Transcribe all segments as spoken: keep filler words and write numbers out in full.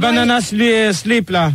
Banana ouais. Slip, là.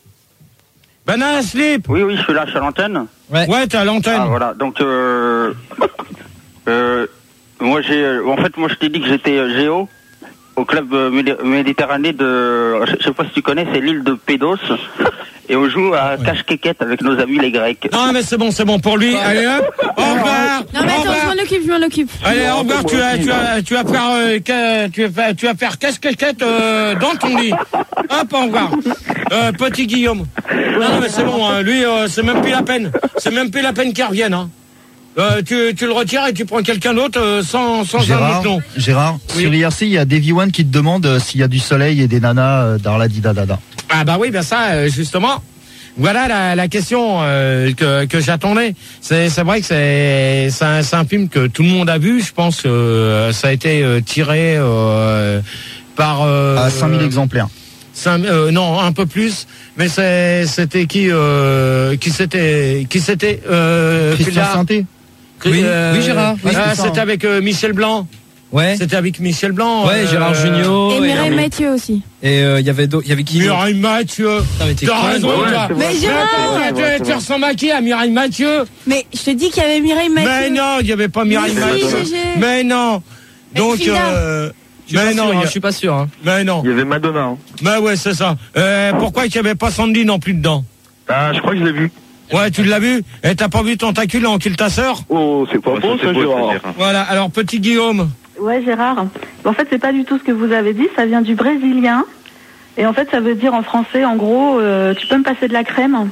Banana Slip. Oui, oui, je suis là, je suis à l'antenne. Ouais, ouais, t'es à l'antenne. Ah, voilà, donc, euh, euh, moi, j'ai, en fait, moi, je t'ai dit que j'étais géo au club méditerranéen de, je sais pas si tu connais, c'est l'île de Pédos. Et on joue à ouais. cache-quéquette avec nos amis les Grecs. Non, mais c'est bon, c'est bon pour lui. Ouais. Allez hop, au revoir. Non, mais attends, je m'en occupe, je m'en occupe. Allez, au revoir, tu vas, tu vas, tu vas faire, euh, tu vas, tu vas faire cache-quéquette euh, dans ton lit. Hop, au revoir. Euh, petit Guillaume. Non, non, mais c'est bon, hein, lui, euh, c'est même plus la peine. C'est même plus la peine qu'il revienne, hein. Euh, tu, tu le retires et tu prends quelqu'un d'autre euh, sans, sans Gérard, un autre nom. Gérard, oui. Sur I R C, il y a Davy One qui te demande euh, s'il y a du soleil et des nanas euh, dans la didadada. Ah bah oui, ben ça, euh, justement, voilà la, la question euh, que, que j'attendais. C'est, c'est vrai que c'est, c'est un, c'est un film que tout le monde a vu. Je pense que euh, ça a été euh, tiré euh, par... Euh, à cinq mille exemplaires. cinq, euh, non, un peu plus. Mais c'est, c'était qui euh, qui c'était qui c'était euh, Christian Santé. Oui, euh, oui, Gérard. Oui, ah, c'était avec euh, Michel Blanc. Ouais. C'était avec Michel Blanc. Ouais, euh, Gérard Jugnot. Et Mireille Mathieu aussi. Et il euh, y avait il y avait qui? Mireille Mathieu. T'as raison, ouais, toi. Mais Gérard, tu ressembles à qui? À Mireille Mathieu? Mais je te dis qu'il y avait Mireille Mathieu. Mais non, il n'y avait pas Mireille Mathieu. Mais non. Donc. Euh, mais non, sûr, hein, je suis pas sûr. Hein. Mais non. Il y avait Madonna. Hein. Mais ouais, c'est ça. Euh, pourquoi il n'y avait pas Sandy non plus dedans? Ah, je crois que je l'ai vu. Ouais, tu l'as vu? Et t'as pas vu Tentacule en kill ta sœur? Oh, c'est pas ouais, beau, ça, Gérard. Voilà, alors petit Guillaume. Ouais, Gérard. En fait, c'est pas du tout ce que vous avez dit, ça vient du brésilien. Et en fait, ça veut dire en français, en gros, euh, tu peux me passer de la crème?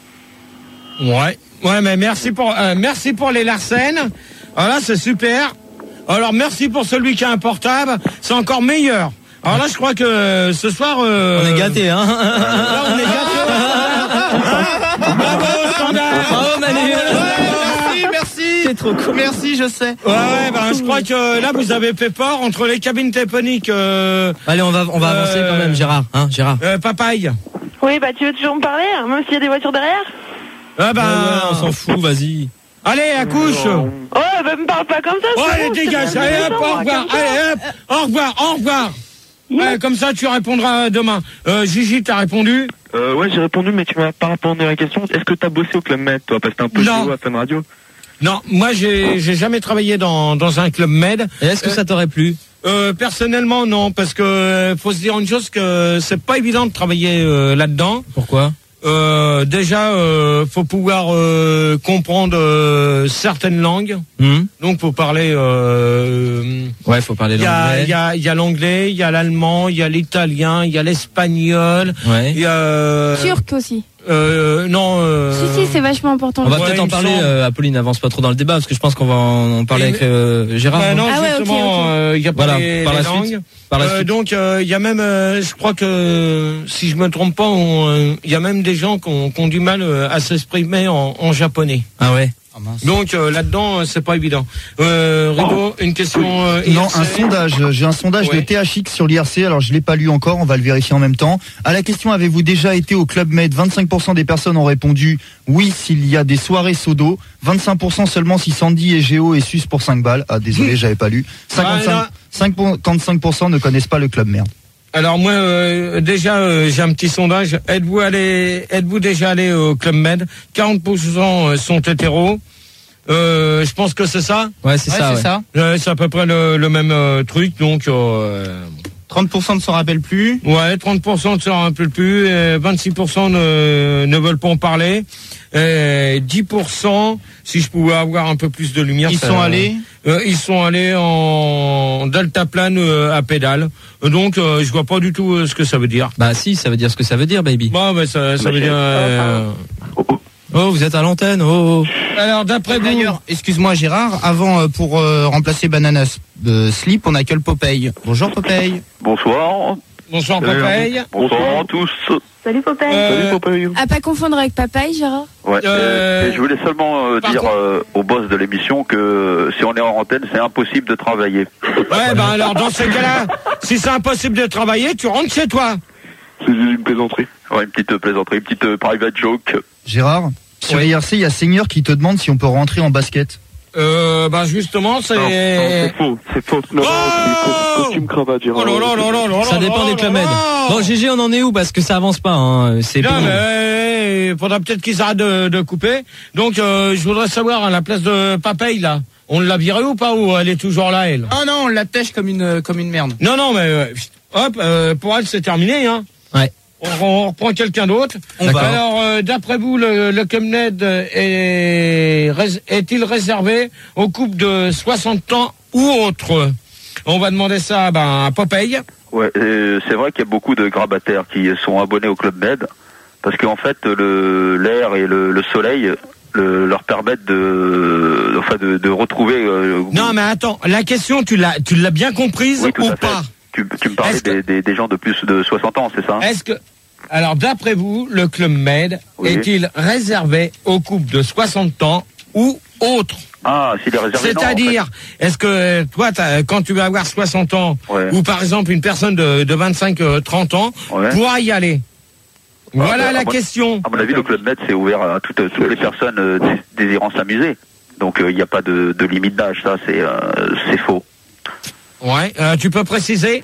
Ouais, ouais, mais merci pour, euh, merci pour les Larsen. Voilà, c'est super. Alors, merci pour celui qui a un portable, c'est encore meilleur. Alors là, je crois que ce soir... Euh... On est gâtés, hein. Là, on est gâtés. Bravo, standard. Bravo, Manu. Merci, merci. C'est trop cool. Merci, je sais. Ouais, ouais, ben, je crois que là, vous avez fait fort entre les cabines téléphoniques. Euh, Allez, on va, on va euh, avancer quand même, Gérard. Hein, Gérard. Euh, Papaye. Oui, bah, tu veux toujours me parler, hein, même s'il y a des voitures derrière? Ah, ben. Ouais, ouais, on s'en fout, vas-y. Allez, accouche. Oh, bah, me parle pas comme ça. Oh, allez, dégage. Allez, hop, au revoir. Allez, hop, au revoir, au revoir. Ouais, comme ça, tu répondras demain. Euh, Gigi, t'as répondu? Euh, ouais, j'ai répondu, mais tu m'as pas répondu à la question. Est-ce que t'as bossé au Club Med, toi? Parce que t'es un peu chaud à Fun Radio. Non, moi, j'ai, j'ai jamais travaillé dans, dans un Club Med. Et est-ce que euh, ça t'aurait plu? Euh, personnellement, non, parce que faut se dire une chose, que c'est pas évident de travailler euh, là-dedans. Pourquoi? Euh, déjà, euh, faut pouvoir euh, comprendre euh, certaines langues. Mmh. Donc, faut parler. Euh, ouais, faut parler l'anglais. Il y a, il y a l'anglais, il y a l'allemand, il y a l'italien, il y a l'espagnol. Ouais. Il y a. Euh, turc aussi. Euh, non. Euh... Si si, c'est vachement important. On va ouais, peut-être en parler. Euh, Apolline, n'avance pas trop dans le débat parce que je pense qu'on va en, en parler avec euh, Gérard. Bah, non, ah ouais, justement, il okay, okay. euh, y a pas voilà, les, par les la langues. Suite. Par la euh, suite. Donc, il euh, y a même, euh, je crois que si je me trompe pas, il y a même des gens qui ont, qui ont du mal euh, à s'exprimer en, en japonais. Ah ouais. Donc euh, là-dedans, c'est pas évident. Euh, Rigaud, une question. Euh, non, un sondage. J'ai un sondage ouais. de T H X sur l'I R C. Alors je l'ai pas lu encore. On va le vérifier en même temps. À la question, avez-vous déjà été au Club Med? vingt-cinq pour cent des personnes ont répondu oui s'il y a des soirées sodo. vingt-cinq pour cent seulement si Sandy et Géo et Sus pour cinq balles. Ah désolé, j'avais pas lu. cinquante-cinq, cinquante-cinq pour cent ne connaissent pas le Club Med. Alors moi euh, déjà euh, j'ai un petit sondage. Êtes-vous allé, êtes-vous déjà allé au Club Med? quarante pour cent sont hétéros. Euh, je pense que c'est ça. Ouais, c'est ouais, ça. C'est ouais. ça. Euh, c'est à peu près le, le même euh, truc. Donc euh, trente pour cent ne s'en rappellent plus. Ouais, trente pour cent ne s'en rappellent plus. Et vingt-six pour cent ne, ne veulent pas en parler. Et dix pour cent, si je pouvais avoir un peu plus de lumière. Ils ça, sont allés. Euh, ils sont allés en deltaplane euh, à pédale. Donc euh, je vois pas du tout euh, ce que ça veut dire. Bah si, ça veut dire ce que ça veut dire, baby. Bah mais ça, ça veut dire. Euh... Oh, vous êtes à l'antenne. Oh. oh. Alors d'après vous. D'ailleurs, excuse-moi Gérard, avant euh, pour euh, remplacer Banana euh, Slip, on accueille Popeye. Bonjour Popeye. Bonsoir. Bonsoir Popeye. Bonsoir à tous. Salut Popeye. Euh, Salut Popeye. À pas confondre avec Papaye, Gérard. Ouais. Euh, et je voulais seulement euh, dire euh, au boss de l'émission que si on est en antenne, c'est impossible de travailler. Ouais, ben alors dans ce cas-là, si c'est impossible de travailler, tu rentres chez toi. C'est une plaisanterie. Ouais, une petite plaisanterie, une petite euh, private joke. Gérard, sur ouais. I R C, il y a Seigneur qui te demande si on peut rentrer en basket. Euh, bah justement, c'est... Non, non, c'est faux, c'est faux. Non, Oh non, costume cravate, Gérard. Oh là là là là là Ça là dépend là des Club là Med. là. Bon, G G, on en est où? Parce que ça avance pas, hein. C'est Non, pénible. mais il faudra peut-être qu'ils arrêtent de, de couper. Donc, euh, je voudrais savoir, à la place de Papeille, là, on l'a virée ou pas, ou elle est toujours là, elle? Oh non, on l'attèche comme une, comme une merde. Non, non, mais euh, hop, euh, pour elle, c'est terminé, hein. Ouais. On, on reprend quelqu'un d'autre. On va. Alors, euh, d'après vous, le, le Club Med est, rés- est-il réservé aux couples de soixante ans ou autres? On va demander ça ben, à Popeye. Ouais, euh, c'est vrai qu'il y a beaucoup de grabataires qui sont abonnés au Club Med, parce qu'en fait, le, l'air et le, le soleil le, leur permettent de, enfin, de, de retrouver. Euh, Non, mais attends, la question, tu l'as, tu l'as bien comprise oui, tout ou à fait. pas? Tu, tu me parlais Est-ce que- des, des, des gens de plus de soixante ans, c'est ça? Est-ce que, alors d'après vous, le Club Med Oui. est-il réservé aux couples de soixante ans ou autres? Ah, s'il est réservé. non, en fait. C'est-à-dire, est-ce que toi, t'as- quand tu vas avoir soixante ans, Ouais. ou par exemple une personne de, de vingt-cinq trente ans, Ouais. pourra y aller? Voilà bah, la à mon- question. À mon avis, le Club Med, c'est ouvert à toutes, toutes les personnes euh, dé- désirant s'amuser. Donc, il n'y a pas de, de limite d'âge, ça, c'est euh, c'est faux. Ouais, euh, tu peux préciser?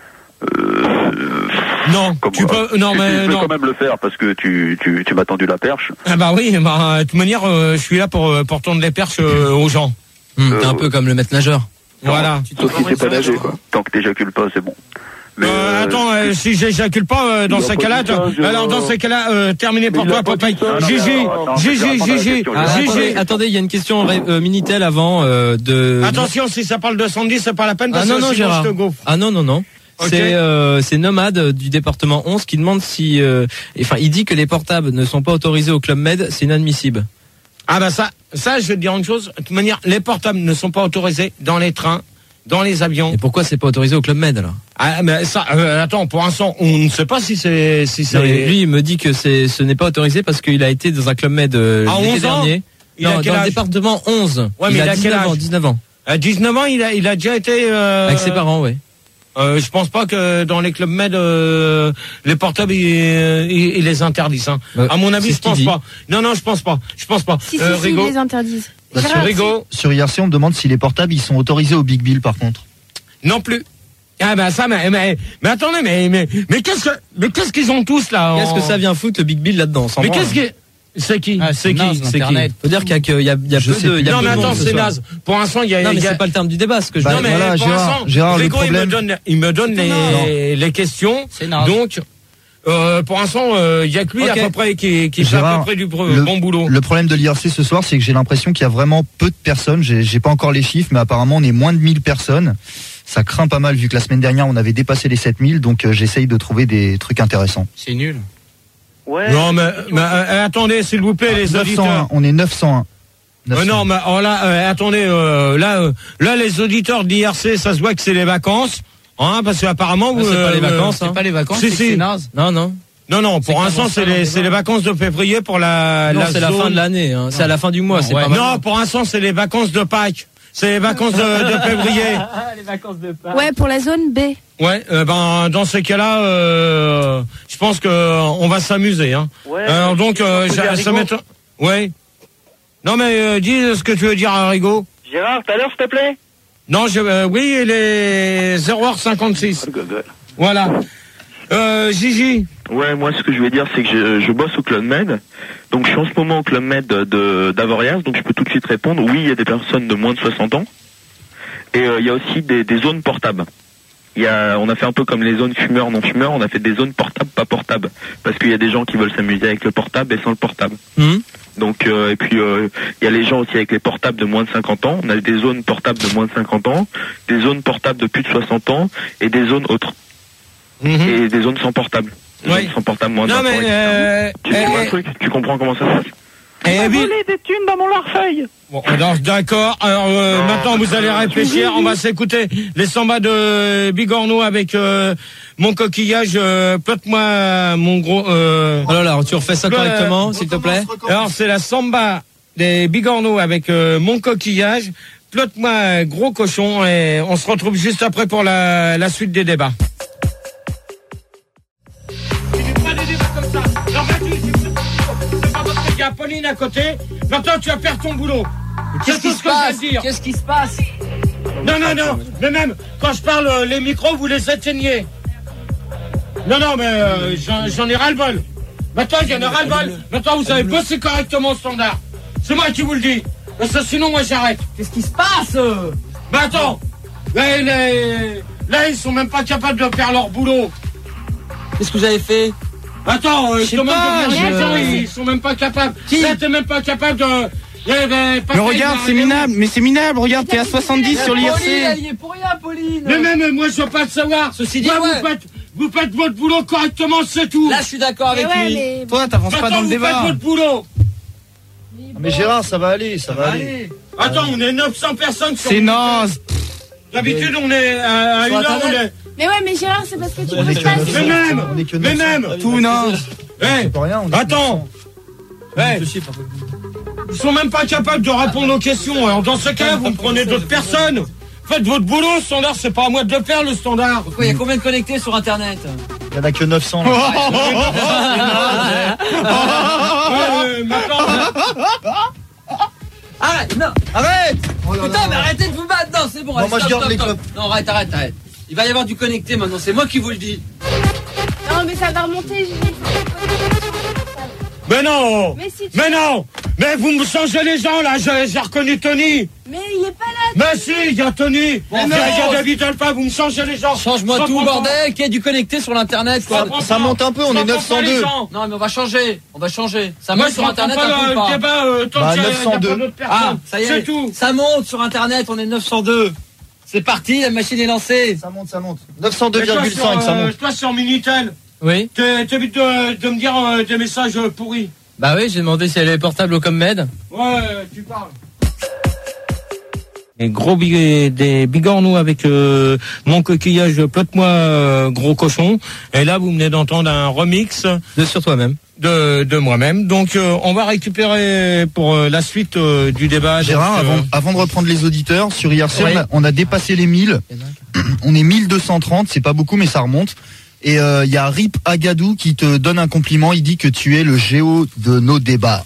Non, Comme- tu peux, non tu- mais tu peux non. quand même le faire parce que tu, tu, tu m'as tendu la perche. Ah bah oui, bah, de toute manière, euh, je suis là pour, euh, pour tendre les perches euh, aux gens. Hum, t'es un peu comme le maître nageur. Voilà. Sauf si c'est pas nager, quoi. Tant que t'éjacules pas, c'est bon. Mais, Euh, euh, attends, euh, si j'éjacule pas euh, dans il a ces pas cas-là, dit ça, toi- Gérard. alors dans ces cas-là, euh, terminé pour Mais il toi, a pas Popeye. dit ça, Gigi, Gérard. Attends, Gigi, je vais répondre à la Gigi, question, Ah, Gigi. attendez, attendez, il y a une question euh, Minitel avant euh, de. Attention, si ça parle de Sandy, c'est pas la peine Ah parce non que non sinon Gérard. je te gaufre. Ah non non non. Ok. C'est euh, c'est Nomade euh, du département onze qui demande si euh, enfin il dit que les portables ne sont pas autorisés au Club Med, c'est inadmissible. Ah bah ça, ça, je vais te dire une chose. De toute manière, les portables ne sont pas autorisés dans les trains, dans les avions. Et pourquoi c'est pas autorisé au Club Med alors? Ah mais ça, euh, attends, pour l'instant, on ne sait pas si c'est si Non, mais c'est. lui il me dit que c'est ce n'est pas autorisé parce qu'il a été dans un Club Med euh, À l'été onze ans dernier. Il a Non, quel dans le âge département onze. Ouais, mais il, il a a quel dix-neuf âge ans, dix-neuf ans. À dix-neuf ans, il a, il a déjà été. Euh, Avec ses parents, oui. Euh, je pense pas que dans les clubs med euh, les portables ils, ils, ils les interdisent. Hein. Euh, à mon c'est avis, ce je pense qu'il dit. pas. Non, non, je pense pas. Je pense pas. Si, si, Euh, si, Rigaud. ils les interdisent. Bah, Gérard, sur, Rigaud. sur I R C, on me demande si les portables ils sont autorisés au Big Bill par contre. Non plus. Ah ben ça, mais mais, mais attendez, mais mais mais qu'est-ce que mais qu'est-ce qu'ils ont tous là en- Qu'est-ce que ça vient foutre le Big Bill là-dedans? sans Mais branle. qu'est-ce que c'est qui Ah, C'est c'est qui naze, C'est qui l'Internet. Faut dire qu'il y a, que- il y a, il y a Je peu sais de. il y a Non peu mais de monde attends, ce c'est soir. naze. Pour l'instant, il y a. Non mais il y a- c'est pas le terme du débat ce que je Bah, non dis. mais voilà, pour Gérard, l'instant, Gérard, le Rigaud, il me problème- donne, il me donne les, les questions. C'est naze. Donc, euh, pour l'instant, il y a que lui Ok. à peu près qui, qui fait à Gérard, peu près du br- le- bon boulot. Le problème de l'I R C ce soir, c'est que j'ai l'impression qu'il y a vraiment peu de personnes. J'ai j'ai pas encore les chiffres, mais apparemment on est moins de mille personnes. Ça craint pas mal vu que la semaine dernière on avait dépassé les sept mille, donc euh, j'essaye de trouver des trucs intéressants. C'est nul. Ouais. Non mais, mais, euh, attendez, s'il vous plaît, les neuf cent un, auditeurs. on est neuf cent un. Euh, non, mais oh, là, euh, attendez, euh, là, euh, là, les auditeurs de l'I R C, ça se voit que c'est les vacances, hein, parce qu'apparemment, Ah, vous, c'est pas les euh, vacances, C'est hein. pas les vacances, Si, c'est si. que c'est naze. Non non. Non, non, C'est pour comment l'instant, ça, c'est dans les, les c'est les vacances vacances de février pour la, Non, la c'est la fin zone- de l'année. Hein. C'est à la fin du mois. Non, C'est ouais. pas Non, maintenant. pour l'instant, c'est les vacances de Pâques. C'est les vacances de, de février. Ouais, pour la zone B. Ouais, euh, ben dans ces cas-là, euh, je pense que euh, on va s'amuser. Hein. Ouais. Alors donc, euh, Faut dire j'a- ça Rigaud. m'étonne. Ouais. Non mais euh, dis ce que tu veux dire à Rigaud. Gérard, tout à l'heure, s'il te plaît. Non, je, euh, oui, il est zéro heure cinquante-six. Voilà. Euh, Gigi. Ouais, moi, ce que je voulais dire, c'est que je, je bosse au Club Med. Donc, je suis en ce moment au Club Med de, d'Avoriaz. Donc, je peux tout de suite répondre. Oui, il y a des personnes de moins de soixante ans. Et euh, il y a aussi des, des zones portables. Il y a, on a fait un peu comme les zones fumeurs, non fumeurs. On a fait des zones portables, pas portables. Parce qu'il y a des gens qui veulent s'amuser avec le portable et sans le portable. Hum. Donc, euh, et puis, euh, il y a les gens aussi avec les portables de moins de cinquante ans. On a des zones portables de moins de cinquante ans, des zones portables de plus de soixante ans et des zones autres. Mhm. Et des zones sans portable. Des Oui. zones sans portable moins de Non vingt ans, mais et cetera. euh, Tu comprends eh, le truc? Tu comprends comment ça se passe? eh, eh, oui. des thunes dans mon larfeuille. Bon, alors, d'accord. Alors euh, Non, maintenant vous allez réfléchir. On va s'écouter les sambas de Bigorneau avec euh, mon coquillage. Euh, Plotte-moi mon gros. Euh, Alors là, tu refais ça Ouais. correctement, s'il te plaît. alors c'est la samba des Bigorneau avec euh, mon coquillage. Plotte-moi un gros cochon et on se retrouve juste après pour la, la suite des débats. Tu dis pas des débats comme ça. Non, vas-y, c'est c'est pas parce qu'il y a Pauline à côté. Maintenant tu vas perdre ton boulot. C'est tout ce que je veux dire. Qu'est-ce qui se passe? Non, non, non, mais même quand je parle, euh, les micros, vous les éteignez. Non, non, mais euh, j'en, j'en ai ras-le-bol. Maintenant, il y en a ras-le-bol. Maintenant, vous avez bossé correctement au standard. C'est moi qui vous le dis. Parce que sinon, moi, j'arrête. Qu'est-ce qui se passe? Bah attends, là, les... là, ils sont même pas capables de faire leur boulot. Qu'est-ce que vous avez fait? Attends, euh, je je demande pas, de venir je... ils sont même pas capables. Qui? Là, t'es même pas capable de... Mais regarde, c'est minable, mais c'est minable, regarde, t'es à soixante-dix sur l'I R C. Elle y est pour rien, Pauline. Mais même moi, je veux pas le savoir. Ceci dit, moi, ouais. vous, faites, vous faites votre boulot correctement, c'est tout. Là, je suis d'accord avec ouais, lui. mais... Toi, t'avances pas dans le vous débat. faites votre boulot. Mais Gérard, ça va aller, ça, ça va aller. aller. Attends, on est neuf cents personnes sur... C'est naze. D'habitude, on est à, à une heure, on est... Mais ouais, mais Gérard, c'est parce que tu On peux est pas... que Mais même, on est que mais neuf cents. même. Tout naze. Eh, C'est pas rien, on est attends. Eh, ils sont même pas capables de répondre aux questions. Alors dans ce cas, vous me prenez d'autres personnes. Faites votre boulot, standard, c'est pas à moi de le faire, le standard. Pourquoi il y a combien de connectés sur Internet? Il y en a que neuf cents. Euh, maintenant, Arrête, non. Arrête. Putain, mais arrêtez de vous battre. Non, c'est bon. Non, allez, moi, je stop, garde les stop, clubs. stop. Non, arrête, arrête, arrête. Il va y avoir du connecté maintenant. C'est moi qui vous le dis. Non, mais ça va remonter, Gigi. mais non. Mais si tu... Mais non. Mais vous me changez les gens là. J'ai, j'ai reconnu Tony. Mais il est pas là. Mais si, il y a Tony. Bon, il y non. a David Alpha. Vous me changez les gens. Change-moi Ça tout, prend bordel. Qu'il y ait du connecté sur l'Internet, quoi. prend Ça pas. monte un peu, on Ça est prend neuf cent pas les deux. gens. Non, mais on va changer. On va changer. Ça Moi, monte je sur Internet comprends un peu pas ou le pas? débat euh, tant Bah, qu'il y a- neuf cent deux. il y a pas d'autres Ah, personnes. ça y est. C'est tout. Ça monte sur Internet. On est neuf cent deux. C'est parti. La machine est lancée. Ça monte, ça monte. neuf cent deux Mais toi, virgule sur, cinq, ça euh, monte. Toi, sur Minitel, Oui. t'es- t'évites de, de me dire euh, des messages euh, pourris. Bah oui, j'ai demandé si elle est portable au ComMed. Ouais, tu parles. Et gros big, des bigorneaux avec euh, mon coquillage Plot-moi euh, gros cochon. Et là, vous venez d'entendre un remix De sur toi-même. de, de moi-même. Donc, euh, on va récupérer pour euh, la suite euh, du débat. Gérard, donc, euh, avant, avant de reprendre les auditeurs, sur I R C, Oui. on, a, on a dépassé les mille. On est mille deux cent trente, c'est pas beaucoup, mais ça remonte. Et il euh, y a Rip Agadou qui te donne un compliment. Il dit que tu es le géo de nos débats.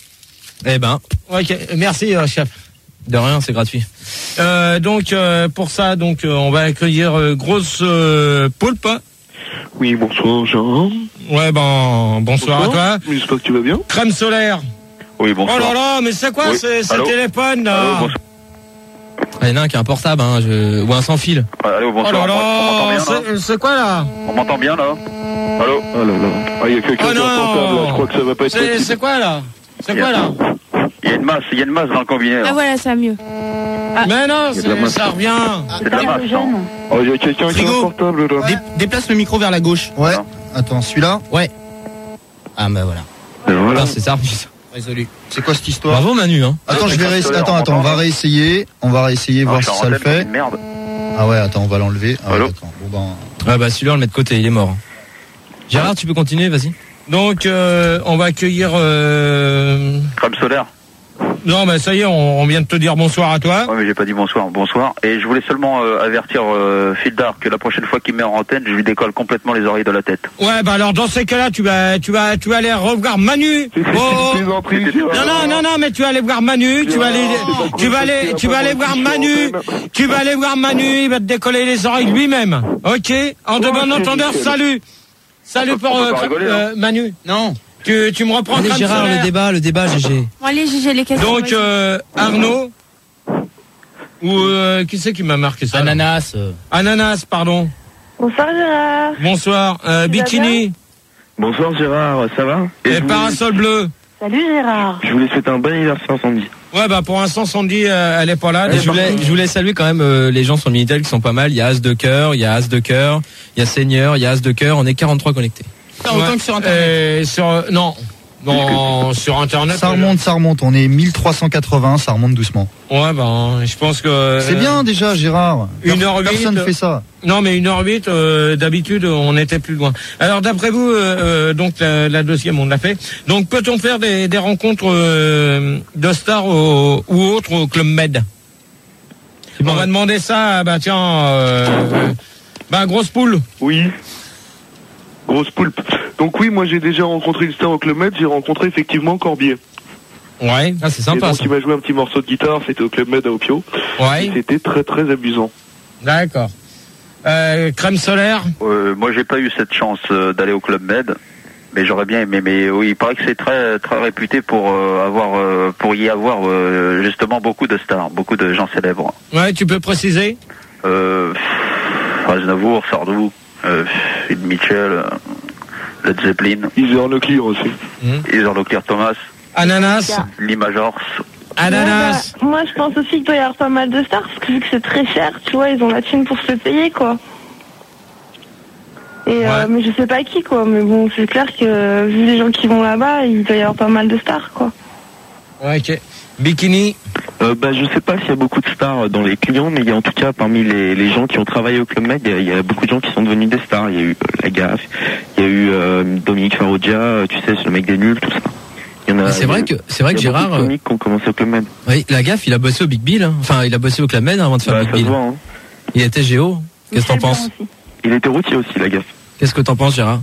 Eh ben, ok, merci, euh, chef. de rien, c'est gratuit. Euh, donc, euh, pour ça, donc, euh, on va accueillir euh, Grosse euh, Poulpe. Oui, bonsoir Jean. Ouais, ben, bonsoir, à toi. J'espère que tu vas bien. Crème solaire. Oui, bonsoir. Oh là là, mais c'est quoi Oui. ce, ce Allô téléphone Allô, là? bonsoir. Il y en a un qui a un portable, hein, je... ou un sans fil. Allô, Oh bonsoir. là On m'entend là, bien, là c'est- c'est quoi là? On m'entend bien, là Allô Oh là là. Ah, il y a quelqu'un Oh qui a un portable, là. non, Je crois que ça va pas être c'est possible. c'est quoi là? C'est quoi là? Il y a une masse, il y a une masse dans le combiné, là. Ah voilà, ça va mieux. Mais non, Il y a de la c'est- masse. ça revient. C'est de la masse, non Oh, il y a quelqu'un qui a un Frigo. portable, là. Dé- déplace le micro vers la gauche. Ouais. Non. Attends, celui-là, Ouais. Ah bah voilà. Et voilà. Ah, c'est ça. Résolu. c'est quoi cette histoire? Bravo Manu, hein. Attends, je vais Crème réessayer. solaire, Attends, on attends, on va m'entend, réessayer. On va réessayer, Non, voir je si suis en ça le antenne, c'est fait. une merde. Ah ouais, attends, on va l'enlever. Ah ouais, Allô attends. Bon ben. Ah bah celui-là on le met de côté, il est mort. Gérard, tu peux continuer, vas-y. Donc, euh, on va accueillir. Euh... Crème solaire. Non, mais ça y est, on, on vient de te dire bonsoir à toi. Ouais, mais j'ai pas dit bonsoir. Bonsoir. Et je voulais seulement euh, avertir euh, Fildar que la prochaine fois qu'il me met en antenne, je lui décolle complètement les oreilles de la tête. Ouais, bah alors dans ces cas-là, tu vas, tu vas, tu vas aller revoir Manu. Oh, oh. Non, non, non, non, mais tu vas aller voir Manu, tu vas aller, tu vas aller, tu vas aller voir Manu, tu vas aller voir Manu, il va te décoller les oreilles lui-même. Ok? En de bon entendeur, salut. Salut pour On peut euh, pas rigoler, euh, hein. Manu. Non. Tu, tu me reprends Allez Crème Gérard, solaire. le débat, le débat, G G. Bon, allez, Gigi, les questions. Donc, vas-y. euh, Arnaud. Ou, euh, qui c'est qui m'a marqué ça? là Ananas. euh. Ananas, pardon. Bonsoir Gérard. Bonsoir. Euh, Tu vas Bikini. Bonsoir Gérard, ça va Et je voulais- parasol bleu. Salut Gérard. Je voulais souhaiter un bon anniversaire Sandy. Ouais, bah, pour l'instant, Sandy, euh, elle est pas là. Et je voulais, je voulais saluer quand même euh, les gens sur le Minitel qui sont pas mal. Il y a As de cœur, il y a As de cœur, il y a Seigneur, il y a As de cœur. On est quarante-trois connectés. Autant Ouais. que sur Internet. Euh, sur, non. Non, sur Internet. Ça remonte, ça remonte. On est mille trois cent quatre-vingts, ça remonte doucement. Ouais, ben, je pense que. C'est bien déjà, Gérard. Une heure huit. Personne fait ça. Non, mais une heure huit, euh, d'habitude, on était plus loin. Alors, d'après vous, euh, euh, donc, la, la deuxième, on l'a fait. Donc, peut-on faire des, des rencontres euh, de stars au- ou autres au Club Med? On va demander ça, bah, tiens, euh, bah, grosse poule. Oui. Grosse poulpe. Donc oui, moi j'ai déjà rencontré une star au Club Med, j'ai rencontré effectivement Corbier. Ouais. Ah, c'est Et sympa donc ça. il m'a joué un petit morceau de guitare, c'était au Club Med à Opio. Ouais. Et c'était très très amusant. D'accord. Euh, crème solaire. Euh, moi, j'ai pas eu cette chance euh, d'aller au Club Med, mais j'aurais bien aimé. Mais oui, il paraît que c'est très très réputé pour euh, avoir, euh, pour y avoir euh, justement beaucoup de stars, beaucoup de gens célèbres. Ouais, tu peux préciser. Euh, Aznavour, Sardou, euh, Phil Mitchell, euh, Led Zeppelin, Heather Locklear aussi. Mmh. Heather Locklear Thomas, Ananas. Lee Majors. Ananas. Ouais, bah, moi, je pense aussi qu'il doit y avoir pas mal de stars, parce que vu que c'est très cher, tu vois, ils ont la thune pour se payer, quoi. Et Ouais. euh, mais je sais pas qui, quoi. Mais bon, c'est clair que vu les gens qui vont là-bas, il doit y avoir pas mal de stars, quoi. Ouais, ok. Bikini. Euh, bah, je sais pas s'il y a beaucoup de stars dans les clients, mais il y a en tout cas parmi les, les gens qui ont travaillé au Club Med, il y, a, il y a beaucoup de gens qui sont devenus des stars. Il y a eu euh, La Gaffe, il y a eu euh, Dominique Farrugia, euh, tu sais, c'est le mec des nuls, tout ça. Il y en a, C'est vrai que c'est vrai que il y a beaucoup Gérard. de comiques qui ont commencé au Club Med. Oui, La Gaffe, il a bossé au Big Bill. Hein. Enfin, il a bossé au Club Med avant de faire Bah, Big ça se Bill. voit, hein. Il était Géo. Qu'est-ce que t'en Michel penses? Blanc aussi. Il était routier aussi, La Gaffe. Qu'est-ce que t'en penses, Gérard?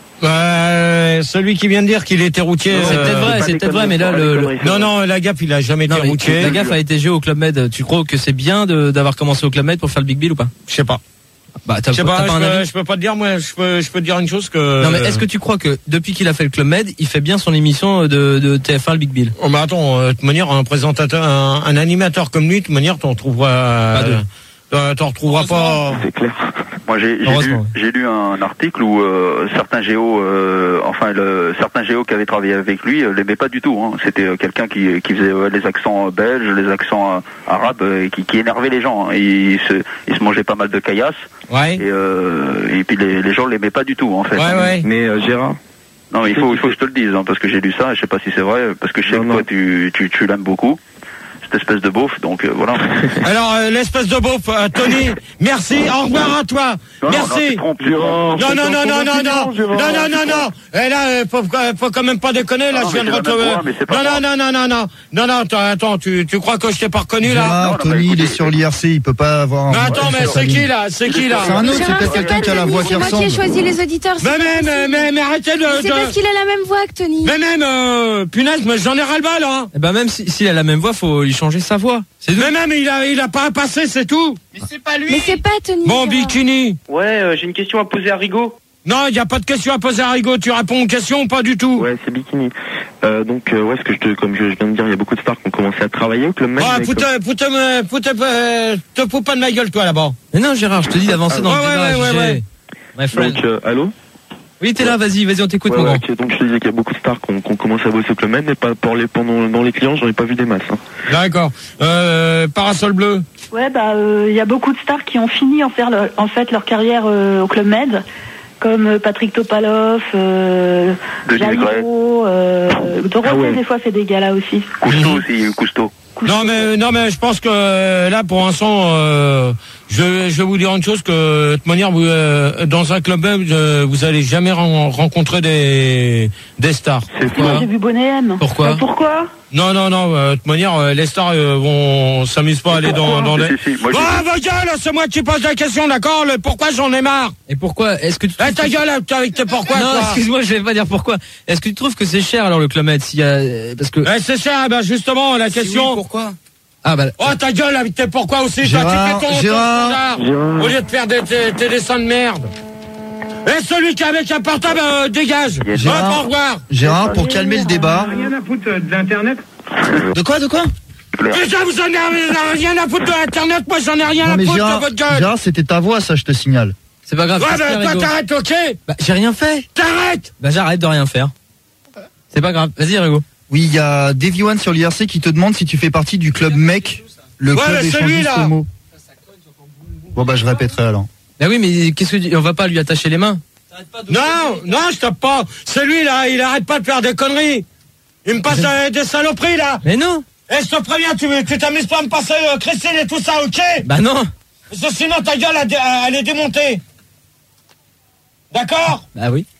Euh, celui qui vient de dire qu'il était routier. C'est euh, peut-être vrai, pas c'est des peut-être vrai, mais là, conneries, le, pas des le- conneries. Non, non, la Gaffe, il a jamais non, été mais routier. La Gaffe a été Géo au Club Med. Tu crois que c'est bien de- d'avoir commencé au Club Med pour faire le Big Bill ou pas? Je sais pas. Bah, t'as Je sais t'as pas, pas je un peux, avis? je peux pas te dire, moi, je peux, je peux te dire une chose que. Non, mais est-ce que tu crois que depuis qu'il a fait le Club Med, il fait bien son émission de, de T F un, le Big Bill? Oh, mais attends, euh, de toute manière, un présentateur, un, un animateur comme lui, de toute manière, t'en trouveras. Pas deux. euh, T'en retrouveras pas. C'est clair. Moi, j'ai j'ai lu, Heureusement. j'ai lu un article où euh, certains géos, euh, enfin, le, certains géos qui avaient travaillé avec lui, euh, l'aimaient pas du tout. Hein. C'était euh, quelqu'un qui, qui faisait euh, les accents belges, les accents euh, arabes, euh, et qui, qui énervait les gens. Hein. Il, se, il se mangeait pas mal de caillasse, Ouais. et, euh, et puis les, les gens l'aimaient pas du tout, en fait. Ouais, ouais. Mais euh, Gérard, Non, mais il faut, il faut que je te le dise, hein, parce que j'ai lu ça, et je sais pas si c'est vrai, parce que je sais Non, que non. toi, tu, tu, tu l'aimes beaucoup, cette espèce de beauf, donc euh, voilà. Alors, euh, l'espèce de beauf, euh, Tony, merci, au revoir à toi. Non, non, non, tu Merci. te trompes. Gérard, Non, non, non, non, non, non, non, Gérard, non, non, non. Et là, euh, faut, faut quand même pas déconner, là, Non, je viens mais de c'est la retrouver. même voix, mais c'est pas Non, non, grave. non, non, non, non, non, non, attends, attends, tu, tu crois que je t'ai pas reconnu, là? Gérard, Non, non, Tony, bah, il écoutez, est sur l'I R C, il peut pas avoir un. Mais attends, mais c'est qui, là? C'est qui, là? C'est un autre, c'est Gérard, peut-être c'est quelqu'un pas qui a la Tony, voix c'est qui moi qui ai ressemble. choisi les auditeurs. c'est Mais pas même, possible. mais, mais arrêtez de, C'est de- parce qu'il a la même voix que Tony. mais même, euh, punaise, mais j'en ai ras-le-bas, là. Eh ben, même si- s'il a la même voix, faut lui changer sa voix. C'est tout. Mais même, il a, il a pas à passer, c'est tout. Mais c'est pas Tony. Bon, Gérard. bikini. Ouais, euh, j'ai une question à poser à Rigaud. Non, il n'y a pas de question à poser à Rigaud. Tu réponds aux questions ou pas du tout? ouais, c'est Bikini. Euh, donc, euh, ouais, ce que je te, comme je viens de dire, il y a beaucoup de stars qui ont commencé à travailler au Club Med. Ah, mais foute, comme- foute, euh, foute, euh, te fous pas de ma gueule, toi, là-bas. Mais non, Gérard, je te dis d'avancer dans Ouais, le ouais, débat. ouais, ouais, J G. ouais. My friend. Donc, euh, allô? Oui, t'es là, vas-y, vas-y, on t'écoute, Ouais, mon ouais, grand. ok. Donc, je te disais qu'il y a beaucoup de stars qui ont, qui ont commencé à bosser au Club Med, mais pas pour les, pendant, dans les clients, j'en ai pas vu des masses. Hein. D'accord. Euh, parasol bleu. Ouais, bah, il y a beaucoup de stars qui ont fini en, faire leur- en fait leur carrière euh, au Club Med, comme euh, Patrick Topalov, euh, Denis Jaliro, euh, Dorothée, Ah ouais. des fois, fait des galas aussi. Cousteau aussi, Cousteau. Non mais non mais je pense que euh, là pour l'instant euh, je, je vais vous dire une chose que de toute manière vous, euh, dans un club web euh, vous allez jamais ren- rencontrer des des stars. Si, moi, j'ai vu Bonnet M. Pourquoi Bah, Pourquoi Non non non euh, de toute manière euh, les stars euh, vont s'amusent pas à aller dans dans les. Si, si, moi, j'ai- Ah va gueule, c'est moi qui pose la question, d'accord? Le pourquoi j'en ai marre. Et pourquoi? Est-ce que tu. Eh ta gueule avec tes pourquoi Non, toi. excuse-moi, je vais pas dire pourquoi. Est-ce que tu trouves que c'est cher alors le Club Med s'il y a parce que Eh c'est ça, ben justement la question. pourquoi? Ah bah Oh ta gueule avec tes pourquoi aussi, toi, Gérard, tu fais ton, ton Gérard, standard, Gérard. au lieu de faire des, tes, tes dessins de merde. Et celui qui est avec un portable, euh, dégage. Gérard. Hop, au revoir. Gérard, pour calmer le débat. Rien à foutre de l'internet. de quoi, de quoi? Déjà vous en avez rien à foutre de l'internet, moi j'en ai rien Non à mais foutre de Gérard, votre gueule. Gérard, c'était ta voix, ça, je te signale. C'est pas grave. Ouais qu'est-ce qu'il y a, ben toi Rigaud t'arrêtes, ok? Bah j'ai rien fait. T'arrêtes. Bah j'arrête de rien faire. C'est pas grave. Vas-y, Rigaud. Oui, il y a Davy One sur l'I R C qui te demande si tu fais partie du club mec, le Ouais, club mais c'est lui, échangiste là. homo. Bon bah je répéterai alors. Bah oui, mais qu'est-ce que tu... on va pas lui attacher les mains. Non, non, je tape pas. C'est lui là, il arrête pas de faire des conneries. Il me passe euh, des saloperies là. Mais non. Et je te préviens, tu tu t'amuses pas à me passer euh, Christine et tout ça, ok? Bah non. Parce que sinon ta gueule elle, elle est démontée. D'accord? Bah oui.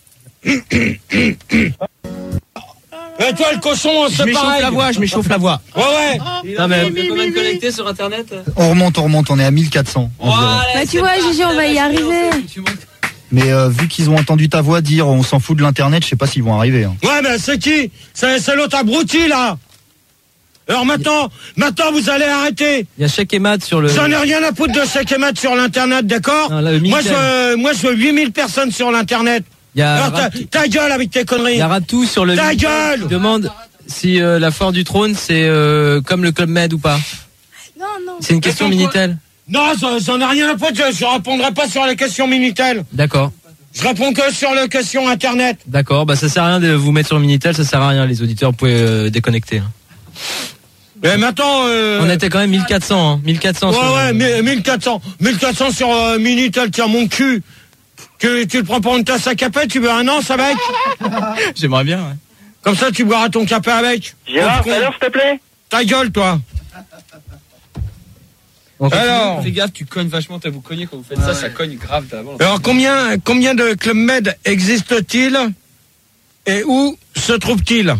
Et toi le cochon, Je c'est m'échauffe pareil. la voix, je m'échauffe la voix. Ouais ouais. Non mais on peut quand même connecter sur internet. On remonte, on remonte, on est à mille quatre cents environ. Bah tu vois, Gigi, on va y arriver. Mais euh, vu qu'ils ont entendu ta voix dire on s'en fout de l'internet, je sais pas s'ils vont arriver. Hein. Ouais mais c'est qui? C'est c'est l'autre abruti là. Alors maintenant, maintenant vous allez arrêter. Il y a Chèque et Mat sur le. J'en ai rien à foutre de Chèque et Mat sur l'internet, d'accord? Moi je, moi je veux huit mille personnes sur l'internet. Il y a Alors ta, ta gueule avec tes conneries. Il y a Ratou sur le. Ta gueule. Qui demande si euh, la foire du trône c'est euh, comme le Club Med ou pas. Non, non. C'est une question Minitel. Non, j'en ai rien à foutre, je, je répondrai pas sur les questions Minitel. D'accord. Je réponds que sur les questions internet. D'accord, bah ça sert à rien de vous mettre sur Minitel, ça sert à rien, les auditeurs, vous pouvez euh, déconnecter. Mais maintenant... Euh... On était quand même mille quatre cents, hein. mille quatre cents. Ouais, sur... ouais, mille quatre cents. mille quatre cents sur euh, Minitel, tiens, mon cul. Que tu le prends pour une tasse à café, tu veux un an, ça avec? J'aimerais bien, ouais. Comme ça, tu boiras ton café avec. Gérard, tout à l'heure, s'il te plaît. Ta gueule, toi. Alors, fais gaffe, tu cognes vachement, t'as vous cogné quand vous faites ça, ça cogne grave d'avant. Alors combien combien de Club Med existe-t-il et où se trouve-t-il?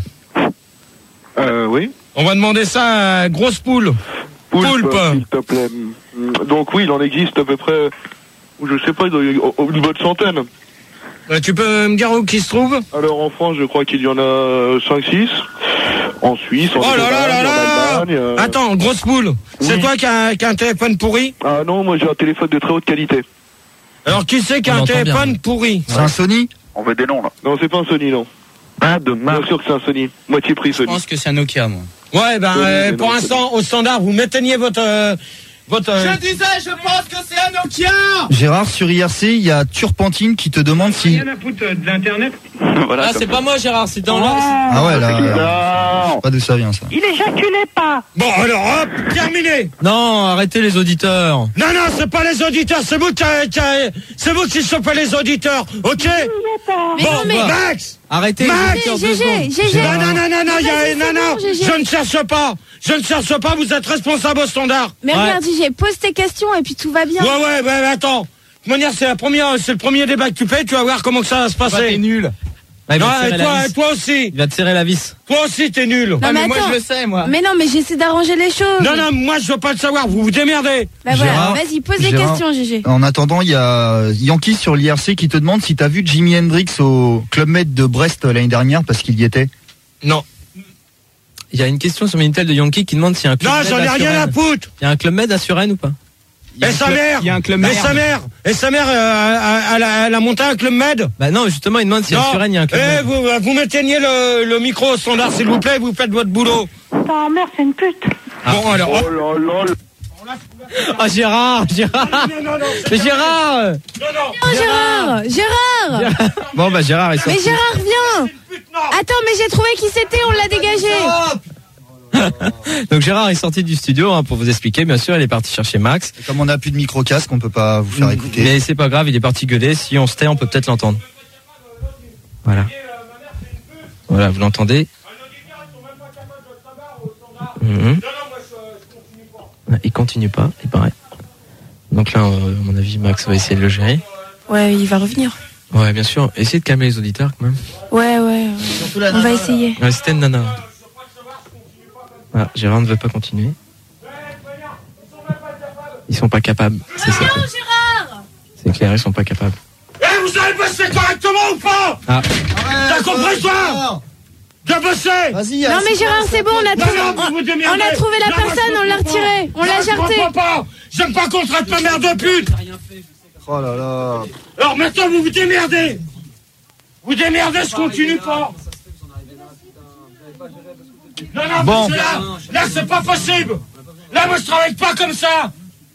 Euh, oui. On va demander ça à Grosse Poule. Poulpe, s'il te plaît. Donc oui, il en existe à peu près, je sais pas, une bonne centaine. Euh, tu peux me dire où qui se trouve? Alors en France, je crois qu'il y en a cinq six. En Suisse, en oh là là là là en Allemagne. Euh... Attends, Grosse Poule, c'est oui. toi qui as, qui as un téléphone pourri? Ah non, moi j'ai un téléphone de très haute qualité. Alors qui c'est qui a un téléphone bien. pourri? C'est un Sony? On veut des noms là. Non, c'est pas un Sony, non. Ah, de marque. Bien sûr que c'est un Sony. Moitié prix Sony. Je pense que c'est un Nokia, moi. Ouais, ben Sony, euh, non, pour l'instant, au standard, vous m'éteignez votre... Euh, votre euh... Je disais, je pense que c'est un Nokia. Gérard, sur I R C, il y a Turpentine qui te demande si... Rien à foutre de l'internet. Voilà, ah, c'est pas moi, Gérard, c'est dans oh. la... Ah ouais, là, je sais pas d'où ça vient, ça. Il éjaculait pas. Bon, alors, hop, terminé. Non, arrêtez les auditeurs. Non, non, c'est pas les auditeurs, c'est vous qui, qui c'est vous qui chopez les auditeurs, ok? Mais bon, non, mais... Max. Arrêtez Max. les auditeurs. G G, G G. Non, non, non, non, non, il y a, non, non, bon, je ne cherche pas. Je ne cherche pas, vous êtes responsable au standard. Mais ouais. regarde, G G, pose tes questions et puis tout va bien. Ouais, ouais, ouais, attends. De toute manière, c'est la première, c'est le premier débat que tu fais, tu vas voir comment que ça va se passer. Bah, t'es nul. Ah, non, et toi, toi aussi. Il va te serrer la vis. Toi aussi, t'es nul. Non, ah, mais, mais moi, attends. je le sais, moi. Mais non, mais j'essaie d'arranger les choses. Non, non, moi, je veux pas le savoir, vous vous démerdez. Bah voilà, Gérard, vas-y, pose des Gérard, questions, G G. En attendant, il y a Yankee sur l'I R C qui te demande si t'as vu Jimi Hendrix au Club Med de Brest l'année dernière parce qu'il y était. Non. Il y a une question sur Minitel de Yankee qui demande s'il y a un Club Non, Med j'en ai à rien Suresnes. à foutre. Il y a un Club Med à Suresnes ou pas? Et sa mère. Il y a un Club Et Med. sa mère. Et sa mère, euh, elle, a, elle a monté un Club Med. Bah non, justement, il demande si à Suresnes il y a un Club eh, Med. vous, vous m'éteignez le, le micro au standard, s'il vous plaît, vous faites votre boulot. Ta mère, c'est une pute. Ah. Bon, alors. Oh là là. Ah, Gérard, Gérard. Non, non, non, Mais Gérard. Non, non. Non, Gérard, Gérard. Bon, bah Gérard est Mais sorti. Gérard, viens. Attends, mais j'ai trouvé qui c'était, on l'a dégagé. Donc Gérard est sorti du studio hein, pour vous expliquer. Bien sûr, il est parti chercher Max. Et comme on n'a plus de micro-casque, on peut pas vous faire écouter. Mais c'est pas grave, il est parti gueuler. Si on se tait, on peut peut-être l'entendre. Voilà. Voilà, vous l'entendez. Mmh. Il continue pas, il paraît. Donc là, euh, à mon avis, Max va essayer de le gérer. Ouais, il va revenir. Ouais, bien sûr. Essayez de calmer les auditeurs quand même. Ouais, ouais. ouais. On va essayer. Ouais, c'était une nana. Ah, Gérard ne veut pas continuer. Ils sont pas capables. C'est ça. Non, Gérard. C'est clair, ils sont pas capables. Eh, vous avez bossé correctement ou pas? Ah. T'as compris toi? T'as bossé? Vas-y. Non mais Gérard, c'est bon, on a trouvé, non, on, vous vous on a trouvé la non, personne, on l'a retiré, on l'a non, jarté. Je comprends pas. J'aime pas qu'on traite ma mère de pute. Oh là là. Alors maintenant, vous vous démerdez. Vous démerdez, je continue pas. Non, non, Bon. parce que là, là, c'est pas possible. Là, moi, je travaille pas comme ça.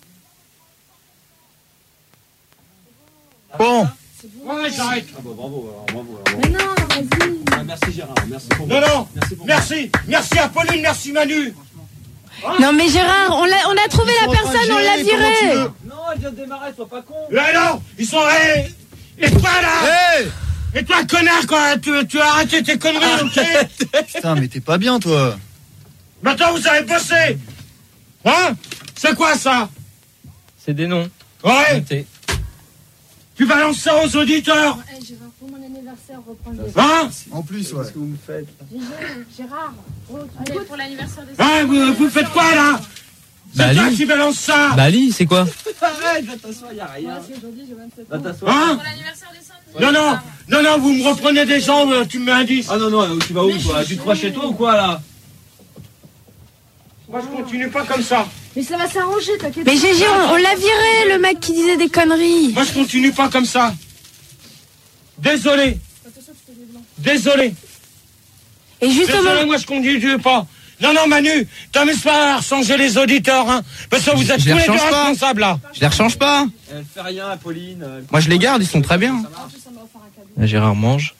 Bon. Ouais, j'arrête. Ah bah bravo, alors, bravo. Alors. Mais non, vas-y. Ah, merci Gérard, merci pour Non, non, merci, pour merci, merci à Pauline, merci Manu. Non mais Gérard, on a, on a trouvé la personne, on l'a viré. Non, elle vient de démarrer, sois pas con. Et alors, ils sont... Hey, et toi, là Hey. Et toi, connard, quoi, tu, tu as arrêté tes conneries, ok? Putain, mais t'es pas bien, toi. Maintenant, vous avez bossé. Hein? C'est quoi, ça? C'est des noms. Ouais. Notez. Tu balances ça aux auditeurs. Eh, Gérard, pour mon anniversaire, reprends le... Hein? En plus, ouais. Qu'est-ce que vous me faites? Gérard, allez, pour l'anniversaire des... Hein, vous, vous faites quoi, là? Bah, C'est toi Ali. qui balance ça. Bah Ali, c'est quoi? Arrête, va t'asseoir, y'a rien. Va t'asseoir. Hein? Non, non, non, non, vous me reprenez des gens, euh, tu me mets un dix. Ah non, non, tu vas où toi? Tu te crois chez toi ou quoi là? Moi, je continue pas comme ça. Mais ça va s'arranger, t'inquiète. Mais Gégé, on, on l'a viré, le mec qui disait des conneries. Moi, je continue pas comme ça. Désolé. Désolé. Et justement... Désolé, moi, je continue pas. Non, non, Manu, t'amuses pas à changer les auditeurs, hein. Parce que vous êtes tous les deux responsables, là. Je les rechange pas. Elle fait rien, Apolline. Moi, je les garde, ils sont très bien. Là, Gérard mange.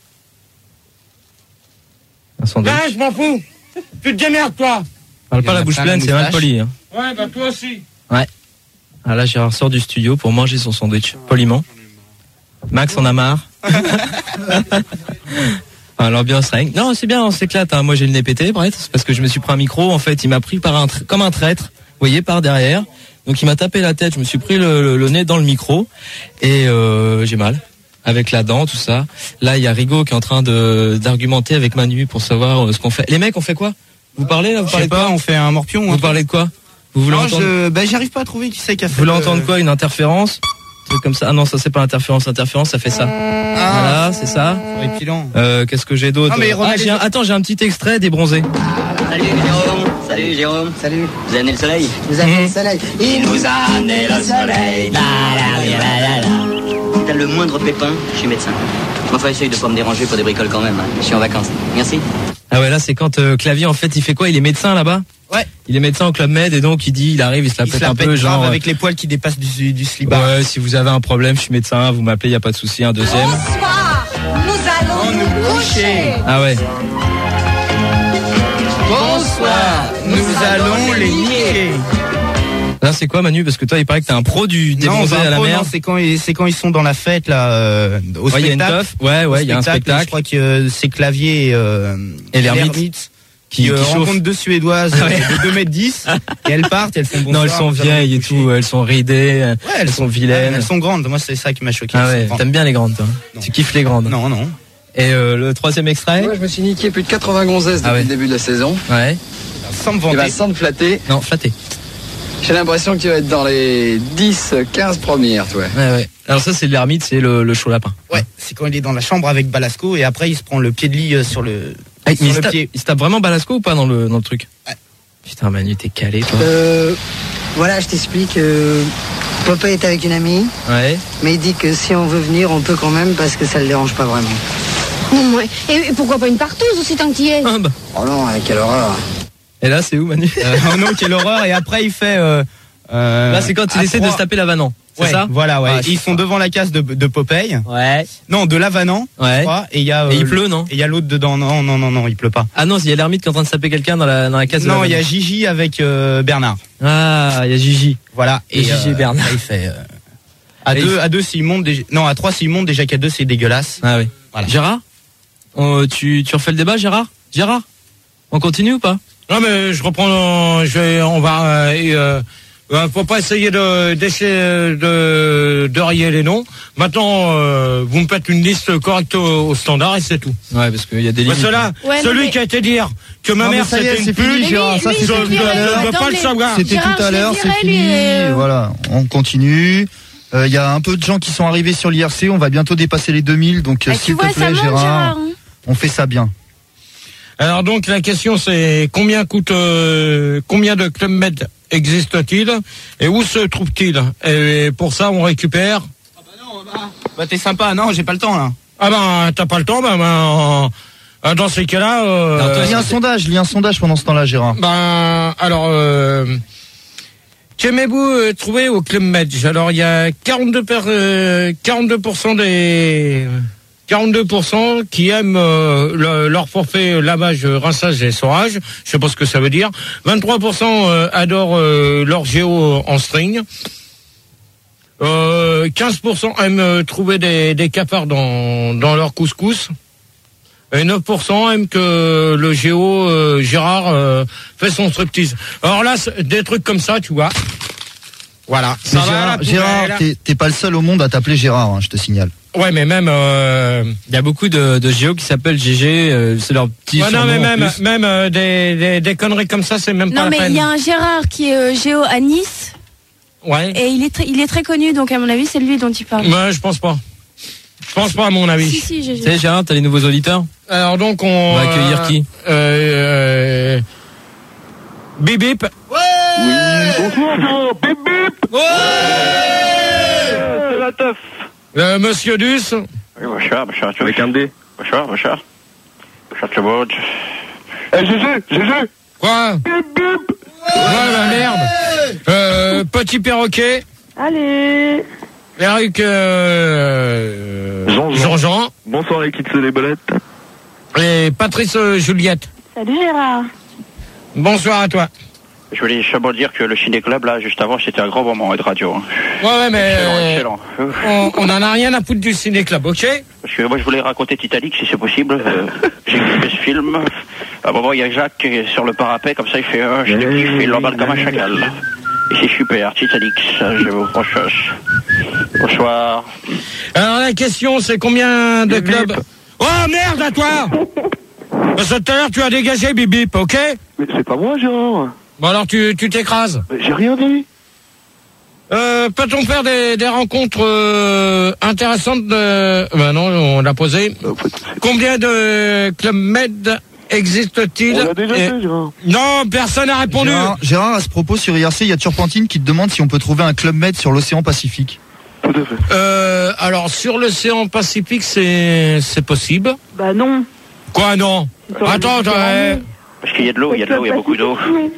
Un sandwich. Ben, je m'en fous. Tu te démerdes, toi. Parle pas la bouche pleine, c'est mal poli. Hein. Ouais, bah toi aussi. Ouais. Ah là, Gérard sort du studio pour manger son sandwich, poliment. Max en a marre. Enfin, l'ambiance règne. Non, c'est bien, on s'éclate. Hein. Moi, j'ai le nez pété, bref, c'est parce que je me suis pris un micro. En fait, il m'a pris par un tra- comme un traître, vous voyez, par derrière. Donc, il m'a tapé la tête. Je me suis pris le, le, le nez dans le micro et euh, j'ai mal. Avec la dent, tout ça. Là, il y a Rigaud qui est en train de d'argumenter avec Manu pour savoir euh, ce qu'on fait. Les mecs, on fait quoi? Vous parlez là? Vous parlez Je sais pas, on fait un morpion. Vous parlez de quoi? Vous voulez non, entendre... je... ben, j'arrive pas à trouver qui c'est qui a fait. Vous voulez le... entendre quoi? Une interférence? Un truc comme ça? Ah non, ça c'est pas interférence. Interférence, ça fait ça. Ah. Voilà, c'est ça. Euh, qu'est-ce que j'ai d'autre? Ah, mais ah, j'ai un... Attends, j'ai un petit extrait des bronzés. Salut Jérôme, salut Jérôme. Salut. Vous avez amené le soleil? Vous avez amené le soleil. Il nous a amené le soleil. La, la, la, la, la. Si t'as le moindre pépin, je suis médecin. Enfin, essaye de pas me déranger pour des bricoles quand même. Hein. Je suis en vacances. Merci. Ah ouais, là c'est quand euh, Clavier en fait il fait quoi? Il est médecin là-bas? Ouais. Il est médecin au Club Med et donc il dit, il arrive, il se la il pète se la un pète peu, genre. avec les poils qui dépassent du, du slibard. Ouais, si vous avez un problème, je suis médecin, vous m'appelez, y a pas de souci, un deuxième. Bonsoir, nous allons nous coucher. Ah ouais. Bonsoir, nous allons les niquer. Là c'est quoi Manu? Parce que toi il paraît que t'es un pro du débronzé à la pro, mer. Non, c'est quand ils, c'est quand ils sont dans la fête là, euh, au ouais, spectacle. Y a une teuf. Ouais, ouais, il y a un spectacle. Je crois que euh, c'est Clavier et, euh, et l'ermite qui, qui, euh, qui rencontrent deux Suédoises ah ouais. de deux mètres dix et elles partent, elles font bonsoir. Non, elles sont vieilles et tout, elles sont ridées, ouais, elles sont vilaines. Elles sont grandes, moi c'est ça qui m'a choqué. Ah ouais, t'aimes bien les grandes toi? Non. Tu kiffes les grandes? Non, non. Et euh, le troisième extrait? Moi, je me suis niqué plus de quatre-vingts gonzesses depuis ah ouais. le début de la saison. Ouais. Sans me vanter. Et bah, sans te flatter. Non, flatter. J'ai l'impression que tu vas être dans les dix, quinze premières, toi. Ouais, ouais. Alors ça, c'est l'ermite, c'est le, le chaud lapin. Ouais, c'est quand il est dans la chambre avec Balasco et après il se prend le pied de lit sur le, ah, sur il, le se tape, pied. Il se tape vraiment Balasco ou pas dans le, dans le truc? Ouais. Putain, Manu, t'es calé, toi. Euh, voilà, je t'explique. Euh, Papa est avec une amie. Ouais. Mais il dit que si on veut venir, on peut quand même parce que ça le dérange pas vraiment. Ouais. Et pourquoi pas une partouze aussi tant que t'y es? Ah bah. Oh non, quelle horreur. Et là, c'est où, Manu? euh, Oh non, quelle horreur. Et après, il fait... Euh, euh, là, c'est quand il essaie trois... de se taper l'Avanant. C'est ouais, ça? Voilà, ouais. Ah, ils sont devant la case de, de Popeye. Ouais. Non, de l'Avanant. Ouais. Je crois, et il y a. Euh, et il pleut, non? Et il y a l'autre dedans. Non, non, non, non, il pleut pas. Ah non, il y a l'ermite qui est en train de taper quelqu'un dans la, dans la case. Non, il y a Gigi avec euh, Bernard. Ah, il y a Gigi. Voilà. Et, et Gigi euh, et Bernard. Là, il fait. Euh, à, deux, il... à deux, s'il monte déjà. Non, à trois, s'il monte déjà qu'à deux, c'est dégueulasse. Ah oui. Voilà. Gérard? Euh, tu, tu refais le débat, Gérard? Gérard? On continue ou pas? Non, mais je reprends. Je vais, on va. Euh, euh, faut pas essayer de de, de, de rayer les noms. Maintenant, euh, vous me faites une liste correcte au, au standard et c'est tout. Ouais, parce qu'il y a des limites. Cela, ouais, celui mais... qui a été dire que ma non, mère c'était une pute, ça c'était tout à l'heure. pas le savoir. C'était tout à l'heure, c'est fini. Euh... Voilà, on continue. Il euh, y a un peu de gens qui sont arrivés sur l'I R C. On va bientôt dépasser les deux mille. Donc, ah, s'il te plaît, monte, Gérard, Gérard hein. On fait ça bien. Alors donc la question c'est combien coûte, euh, combien de Club Med existe-t-il et où se trouve-t-il? Et pour ça on récupère. Ah bah non, bah, bah t'es sympa, non, j'ai pas le temps là. Ah bah t'as pas le temps, bah, bah euh, dans ces cas-là. Euh, lis un sondage, lis un sondage pendant ce temps-là, Gérard. Ben alors. Euh, Qu'aimez-vous euh, trouver au Club Med? Alors il y a quarante-deux pour cent euh, quarante-deux pour cent des quarante-deux pour cent qui aiment euh, le, leur forfait lavage, rinçage et essorage. Je sais pas ce que ça veut dire. vingt-trois pour cent euh, adorent euh, leur géo en string. Euh, quinze pour cent aiment euh, trouver des, des cafards dans, dans leur couscous. Et neuf pour cent aiment que le géo euh, Gérard euh, fait son striptease. Alors là, des trucs comme ça, tu vois. Voilà. Ça va, Gérard, Gérard t'es, t'es pas le seul au monde à t'appeler Gérard, hein, je te signale. Ouais, mais même... Euh... Il y a beaucoup de, de géos qui s'appellent G G, euh, c'est leur petit ouais, surnom. Non, mais même, même euh, des, des, des conneries comme ça, c'est même non, pas la peine. Non, mais il y a un Gérard qui est euh, géo à Nice. Ouais. Et il est, tr- il est très connu, donc à mon avis, c'est lui dont tu parles. Ouais, je pense pas. Je pense pas, à mon avis. Si, si, G G. Tu sais, Gérard, t'as les nouveaux auditeurs? Alors donc, on... On va accueillir euh, qui? euh, euh, Bip Bip. Bonsoir, Gérard. Bip, bip. Ouais. C'est la teuf. Euh, Monsieur Duss. Oui, bonsoir, bonsoir. Avec un D. Bonsoir, bonsoir. Bonsoir tout le monde. Eh, G G, G G. Quoi? Bip, bip. Ouais, bah merde. Euh, petit perroquet. Allez. Eric euh, Jean-Jean. Jean-Jean. Bonsoir les kids les bolettes. Et Patrice euh, Juliette. Salut Gérard. Bonsoir à toi. Je voulais simplement dire que le ciné-club, là, juste avant, c'était un grand moment de radio. Hein. Ouais, ouais, mais Excellent, euh, excellent. on, on en a rien à foutre du ciné-club, ok? Parce que moi, je voulais raconter Titanic, si c'est possible. Euh, j'ai kiffé ce film. À un moment, il y a Jacques qui est sur le parapet, comme ça, il fait euh, je te kiffe, il l'emballe comme un chacal. Et c'est super, Titanic, ça, je vous franchise. Bonsoir. Alors, la question, c'est combien de clubs... Oh, merde, à toi! Parce que tout à l'heure, tu as dégagé, bip bip, ok? Mais c'est pas moi, Gérard. Bon, alors, tu tu t'écrases. J'ai rien dit. Euh, peut-on faire des, des rencontres euh, intéressantes de... Ben non, on l'a posé. Combien de Club Med existe-t-il? On l'a déjà Et... fait, Gérard. Non, personne n'a répondu. Gérard, Gérard, à ce propos, sur I R C, il y a Turpentine qui te demande si on peut trouver un Club Med sur l'océan Pacifique. Tout à fait. Euh, alors, sur l'océan Pacifique, c'est c'est possible. Bah non. Quoi, non? Attends, attends. euh, Parce qu'il y a de l'eau, il y a de l'eau, il y a beaucoup d'eau.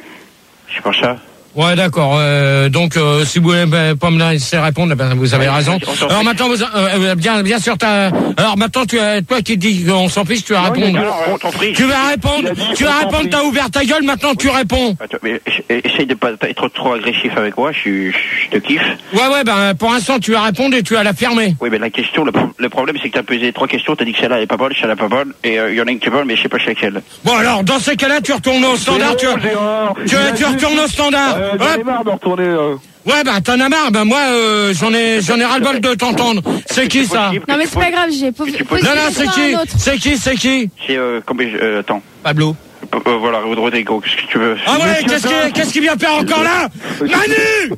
C'est pour ça. Ouais, d'accord. Euh, donc, euh, si vous voulez ben, pas me laisser répondre, ben, vous avez raison. Alors maintenant, vous, euh, bien, bien sûr, t'as. Alors maintenant, tu as, toi qui dis qu'on s'en fiche, tu vas répondre. On t'en prie. Tu vas répondre. Tu vas répondre. T'as ouvert ta gueule. Maintenant, tu réponds. Attends, mais essaye de pas être trop, trop agressif avec moi. Je, suis- je te kiffe. Ouais, ouais. Ben, pour l'instant, tu vas répondre et tu vas la fermer. Oui, mais la question, le, pro- le problème, c'est que t'as posé trois questions. T'as dit que celle-là elle est pas bonne, celle-là est pas bonne, et il euh, y en a une qui est bonne, mais je sais pas chez laquelle. Bon, alors, dans ces cas-là, tu retournes au standard. Tu, tu, tu retournes au standard. Euh, J'en ai marre de retourner. euh. Ouais, bah t'en as marre. Ben moi, euh, j'en ai, j'en ai ras-le-bol de t'entendre. C'est qui ça? Non, mais c'est pas grave, j'ai posé Non, non, c'est qui? C'est qui? C'est qui? C'est, euh, combien, euh, attends. Pablo. Euh, euh, voilà, Rodrigo, qu'est-ce que tu veux? Ah ouais, qu'est-ce qu'il qu'est-ce qu'il vient faire encore là? Manu!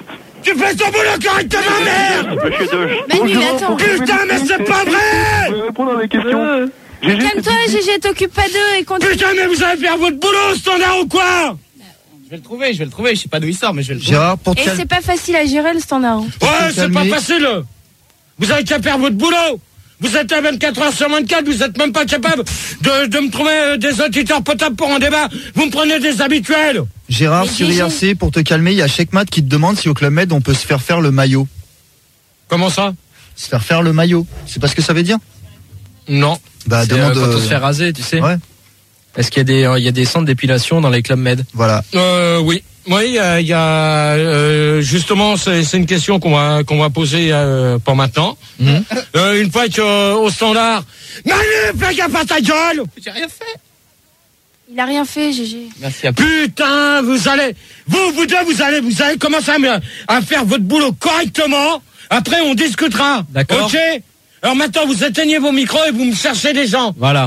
Tu fais ton boulot correctement, merde! Monsieur Deux. Manu, mais attends. Putain, mais c'est pas vrai! Je vais répondre à les questions. Calme-toi, Gégé, t'occupe pas d'eux et continue. Putain, mais vous allez faire votre boulot, standard ou quoi? Je vais le trouver, je vais le trouver. Je sais pas d'où il sort, mais je vais le trouver. Gérard, pour te Et cal- c'est pas facile à gérer le standard. hein. Ouais, c'est pas calmer. facile. Vous avez qu'à faire votre boulot. Vous êtes à vingt-quatre heures sur vingt-quatre, vous êtes même pas capable de, de me trouver euh, des auditeurs potables pour un débat. Vous me prenez des habituels. Gérard, Mais sur Gégé. I R C, pour te calmer, il y a Checkmat qui te demande si au Club Med on peut se faire faire le maillot. Comment ça? Se faire faire le maillot. C'est pas ce que ça veut dire? Non. Bah, C'est, demande. euh, quand on euh, se fait raser, tu sais. Ouais. Est-ce qu'il y a des, euh, il y a des centres d'épilation dans les clubs med? Voilà. Euh, oui. Oui, il y a, il y a, euh, justement, c'est c'est une question qu'on va qu'on va poser euh, pour maintenant. Mhm. Euh, une fois que euh, au standard, Manu, fais gaffe à ta gueule. J'ai rien fait. Il a rien fait, Gégé. Merci à Putain, vous allez, vous, vous deux, vous allez, vous allez commencer à, me- à faire votre boulot correctement. Après, on discutera. D'accord. Ok. Alors maintenant, vous éteignez vos micros et vous me cherchez des gens. Voilà.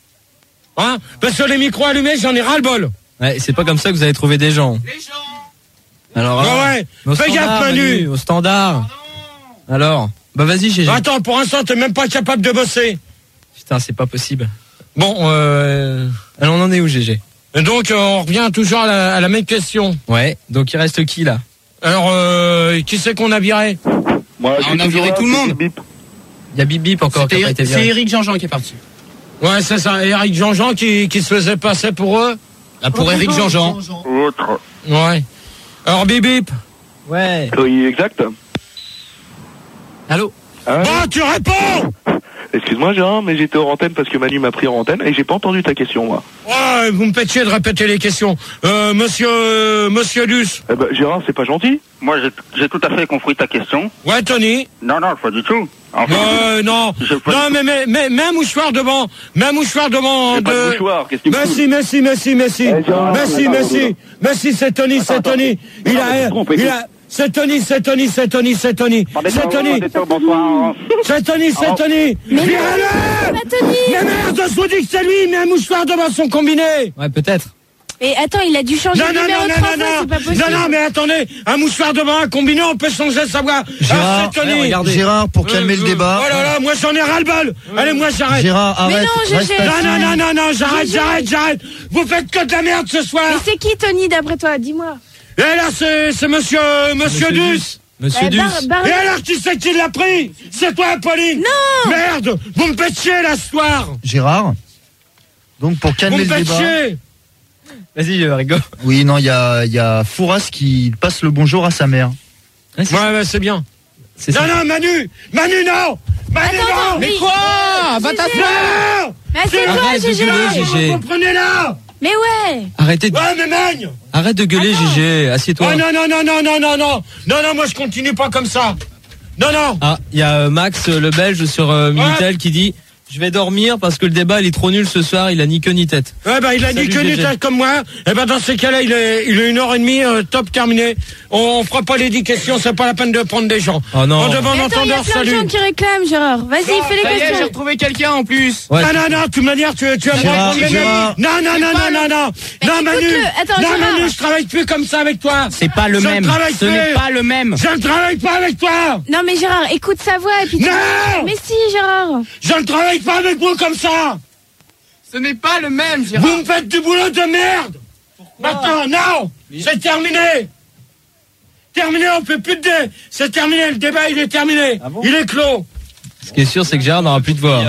Hein? Parce que les micros allumés, j'en ai ras-le-bol. Ouais, c'est pas comme ça que vous allez trouver des gens. Les gens. Alors, Ouais, alors, ouais. au Fais standard, gaffe, Manu. Au standard. Alors, bah vas-y, Gégé. Attends, pour l'instant, t'es même pas capable de bosser. Putain, c'est pas possible. Bon, euh... Alors, on en est où, Gégé? donc, euh, on revient toujours à la, à la même question. Ouais. Donc, il reste qui, là? Alors, euh, qui c'est qu'on a viré? Moi, on a viré tout le monde. Il y a Bip Bip encore qui a pas été viré. C'est Eric Jean-Jean qui est parti. Ouais, c'est ça. Eric Jean-Jean qui, qui se faisait passer pour eux. Là, pour Eric Jean-Jean. Autre. Ouais. Alors, bip bip. Ouais. Oui, exact. Allô? Ah, Bon, tu réponds! excuse-moi, Gérard, mais j'étais hors antenne parce que Manu m'a pris en antenne et j'ai pas entendu ta question, moi. Ouais, vous me faites chier de répéter les questions. Euh, monsieur, euh, monsieur Luce. Eh ben, Gérard, c'est pas gentil. Moi, j'ai j'ai tout à fait compris ta question. Ouais, Tony. Non, non, pas du tout. En fait, Euh, non. je- je- Non, mais, mais, mais, mais un mouchoir devant. Mais un mouchoir devant. J'ai pas de de- mouchoir, qu'est-ce que tu me Merci, merci, merci, merci. Eh, Gérard, Merci, attends, merci. attends. Merci, c'est Tony, c'est Attends, Tony. Il Non, a, mais tu te trompes, il écoute. a, c'est Tony, c'est Tony, c'est Tony, c'est Tony. C'est Tony. Bonsoir. C'est Tony, c'est Tony. Virez-le! Pas Tony. Mais merde, je vous dis que c'est lui, mais un mouchoir devant son combiné. Ouais, peut-être. Mais attends, il a dû changer Non, de non, numéro non, non, trois non, fois, c'est pas non, possible. non, non, mais attendez, un mouchoir devant un combiné, on peut changer sa voix. Gérard, Ah, c'est Tony. ouais, regardez. Gérard, pour calmer Euh, le euh, débat. Oh là là, moi j'en ai ras-le-bol. Allez, moi j'arrête. Gérard, Mais arrête. non, reste Gégé. Non, assis. non, non, non, non, j'arrête, Gégé. j'arrête, j'arrête. Vous faites que de la merde ce soir. Mais c'est qui, Tony, d'après toi? Dis-moi. Et là, c'est, c'est monsieur, monsieur, monsieur Duss. Duss. Monsieur Eh, Duss. Bar- Bar- Et alors, qui c'est qui l'a pris? C'est toi, Pauline. Non. Merde, vous me faites chier, là, ce soir. Gérard. Donc pour Vous calmer me le faites débat. chier. Vas-y, euh, Rigo. Oui, non, il y a, il y a Fouras qui passe le bonjour à sa mère. Ouais, c'est, Ouais, ouais, c'est bien. c'est Non, ça. non, Manu. Manu, non. Manu, Attends, non. attends, mais- Quoi Va Gégé. t'asseoir. Non. Mais c'est toi, Arrête de Gégé. gueuler, Gégé. Vous comprenez là? Mais ouais. Arrêtez de, Ouais, mais magne. arrête de gueuler, Attends. Gégé. Assieds-toi. Oh non, non, non, non, non, non, non. Non, non, moi je continue pas comme ça. Non, non. Ah, il y a euh, Max, euh, le Belge, sur euh, Minitel qui dit « Je vais dormir parce que le débat, il est trop nul ce soir, il a ni queue ni tête. » Ouais, bah, il a Salut, dit que Gégé. du tête comme moi. Et ben, dans ces cas-là, il est, il est une heure et demie, euh, top terminé. On, on fera pas les dix questions, c'est pas la peine de prendre des gens. Oh non. On devant Mais attends, il y a l'entendeur, plein de salut. gens qui réclament, Gérard. Vas-y, Non, fais les Ça y est, j'ai questions. retrouvé quelqu'un en plus. Ouais, Non, non, non, de toute manière, tu, tu as Gérard, moi Gérard. Non, non, non, non, non, non. Mais Non, Manu. écoute-le. Attends, Non, Gérard. Manu, je travaille plus comme ça avec toi. C'est pas le Je même. travaille Ce n'est plus. pas le même. Je ne travaille pas avec toi. Non, mais Gérard, écoute sa voix et puis tu- Non. Mais si, Gérard. Je ne travaille pas avec vous comme ça. Ce n'est pas le même, Gérard. Vous me faites du boulot de merde. Maintenant, non. C'est terminé. Terminé, on fait plus de dé. C'est terminé, le débat, il est terminé. Il est clos. ce qui est sûr, c'est que Gérard n'aura plus de voix.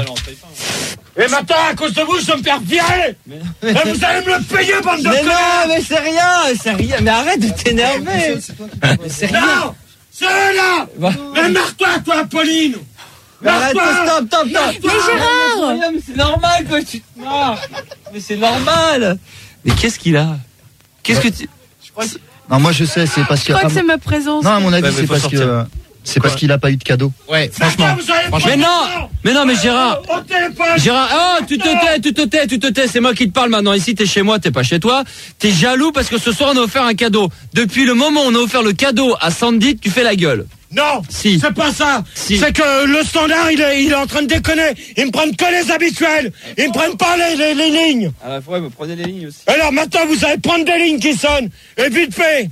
Et maintenant, à cause de vous, je vais me faire virer. Et vous allez me le payer, bande de Mais connards. non, mais c'est rien, c'est rien. Mais arrête de t'énerver. C'est rien. Non, c'est là. Mais marre-toi, toi, Pauline. Arrête, Marre-toi. stop, stop, stop. Mais Gérard. Mais c'est normal que tu te marres. Mais c'est normal. Mais qu'est-ce qu'il a? Qu'est-ce que tu... Non, moi je sais, c'est parce Je que. crois que c'est ma présence. Non, à mon avis, Ouais, mais c'est faut parce sortir. que. C'est parce qu'il a pas eu de cadeau. Ouais, Franchement, franchement. vous allez franchement. Mais non, mais non, mais Gérard. Au téléphone. Gérard, oh, tu te tais, tu te tais, tu te tais, c'est moi qui te parle maintenant. Ici, t'es chez moi, t'es pas chez toi. T'es jaloux parce que ce soir, on a offert un cadeau. Depuis le moment où on a offert le cadeau à Sandy, tu fais la gueule. Non, Si. c'est pas ça. Si. C'est que le standard, il est, il est en train de déconner. Ils me prennent que les habituels. Ils me prennent pas les, les, les lignes. À la fois, vous prenez les lignes aussi. Alors maintenant, vous allez prendre des lignes qui sonnent. Et vite fait.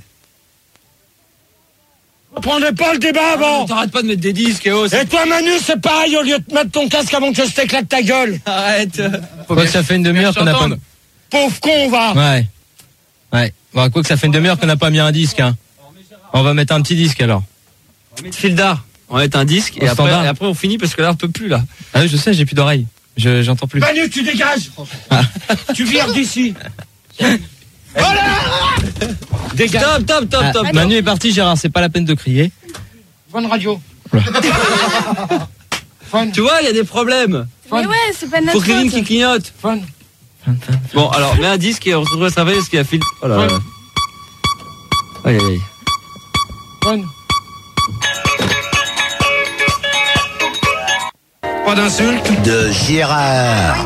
Vous prendrez pas le débat avant. T'arrêtes pas de mettre des disques, et oh, c'est- Et toi, Manu, c'est pareil. Au lieu de mettre ton casque avant que je t'éclate ta gueule. Arrête. Quoi que ça fait une demi-heure qu'on n'a pas... s'entendre. Pauvre con, va. Ouais. Ouais. Bon, quoi que ça fait une demi-heure qu'on n'a pas mis un disque, hein. On va mettre un petit disque, alors. Fil d'art. On va mettre un disque, et Au après, standard. et après, on finit parce que là, on peut plus, là. Ah oui, je sais, j'ai plus d'oreilles. Je, j'entends plus. Manu, tu dégages. Ah. Tu vires d'ici. Voilà. Dégage. Stop, stop, stop, Ah, stop. Manu est parti, Gérard, c'est pas la peine de crier. Bonne radio. Tu vois, il y a des problèmes. Mais ouais, c'est pas de Faut notre que les lignes qui faute. clignotent. Fun. Bon, alors, mets un disque et on se retrouve à travailler ce qu'il y a fil. Oh là là. Aïe, aïe, aïe. Fun. Pas d'insulte. De Gérard.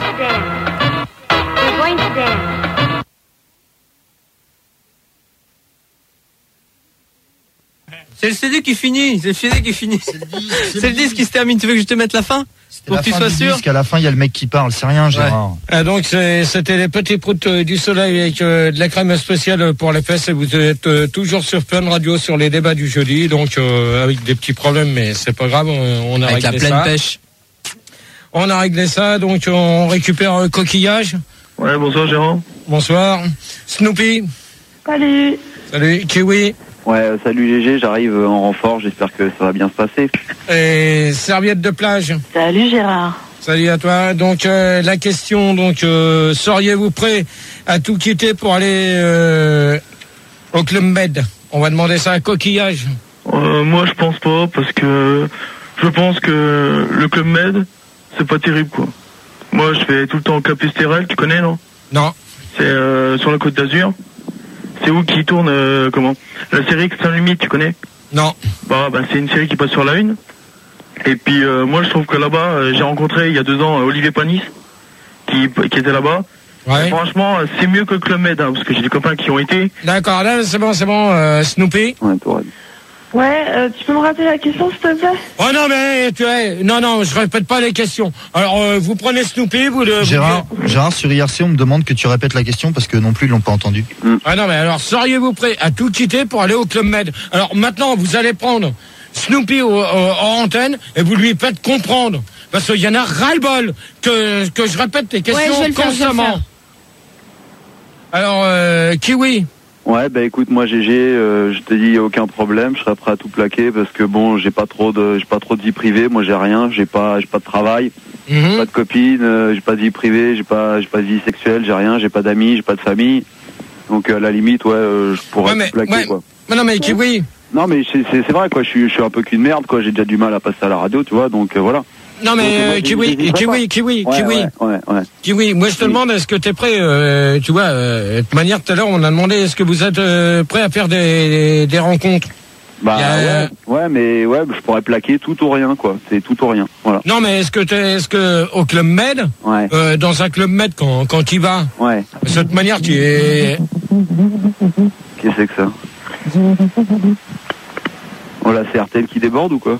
C'est le C D qui finit, c'est le C D qui finit. C'est le disque qui se termine. Tu veux que je te mette la fin? Pour La que tu fin sois du sûr? disque, à la fin, il y a le mec qui parle. C'est rien, Gérard. Ah, donc c'est- c'était les petits proutes euh, du soleil avec euh, de la crème spéciale pour les fesses et vous êtes euh, toujours sur Fun Radio sur les débats du jeudi, donc euh, avec des petits problèmes, mais c'est pas grave, on, on a Avec la réglé pleine ça. pêche. On a réglé ça, donc on récupère euh, coquillage. Ouais, bonsoir Gérard. Bonsoir. Snoopy. Salut. Salut. Kiwi. Ouais, euh, salut Gégé, j'arrive euh, en renfort, j'espère que ça va bien se passer. Et serviette de plage. Salut Gérard. Salut à toi. Donc euh, la question, donc euh, seriez-vous prêt à tout quitter pour aller euh, au Club Med? On va demander ça à Coquillage. Euh, moi je pense pas parce que je pense que le Club Med c'est pas terrible quoi. Moi je fais tout le temps au Cap Estérel, tu connais non? Non. C'est euh, sur la Côte d'Azur. C'est où qui tourne euh, comment? La série Extrême Limite, tu connais? Non. Bah, bah c'est une série qui passe sur la une. Et puis euh, moi je trouve que là-bas, euh, j'ai rencontré il y a deux ans euh, Olivier Panis qui, qui était là-bas. Ouais. Et franchement, euh, c'est mieux que le Club Med, hein, parce que j'ai des copains qui ont été. D'accord, là c'est bon, c'est bon. Euh, Snoopy. Ouais, toi. Ouais, euh, tu peux me rappeler la question s'il te plaît? Oh non mais tu es, non non, je répète pas les questions. Alors euh, vous prenez Snoopy, vous le. Gérard, Gérard, sur I R C, on me demande que tu répètes la question parce que non plus, ils l'ont pas entendu. Ah non mais alors seriez-vous prêt à tout quitter pour aller au Club Med? Alors maintenant vous allez prendre Snoopy au, au, en antenne et vous lui faites comprendre parce qu'il y en a ras-le-bol que que je répète les questions Ouais, je vais le faire, je vais le constamment. faire. Alors euh, Kiwi. Ouais, bah écoute, moi G G, euh, je te dis aucun problème, je serais prêt à tout plaquer parce que bon, j'ai pas trop de, j'ai pas trop de vie privée, moi j'ai rien, j'ai pas, j'ai pas de travail, mm-hmm. pas de copine, euh, j'ai pas de vie privée, j'ai pas, j'ai pas de vie sexuelle, j'ai rien, j'ai pas d'amis, j'ai pas de famille, donc euh, à la limite, ouais, euh, je pourrais ouais, mais, tout plaquer ouais. quoi. Mais non mais Kiwi. Non mais c'est, c'est, c'est vrai quoi, je suis, je suis un peu qu'une merde quoi, j'ai déjà du mal à passer à la radio, tu vois, donc euh, voilà. Non mais donc, euh, moi, euh, Kiwi, Kiwi, Kiwi, Kiwi, ouais, Kiwi, ouais, ouais, ouais. Kiwi. Moi je te demande, est-ce que t'es prêt euh, tu vois, euh, de toute manière tout à l'heure on a demandé, est-ce que vous êtes euh, prêt à faire des, des rencontres? Bah a, ouais, ouais, mais ouais, je pourrais plaquer tout ou rien quoi, c'est tout ou rien, voilà. Non mais est-ce que t'es, est-ce que au Club Med, ouais. euh, dans un Club Med quand quand tu y vas, ouais. de cette manière tu es. Qu'est-ce que c'est que ça? Oh là, c'est R T L qui déborde ou quoi?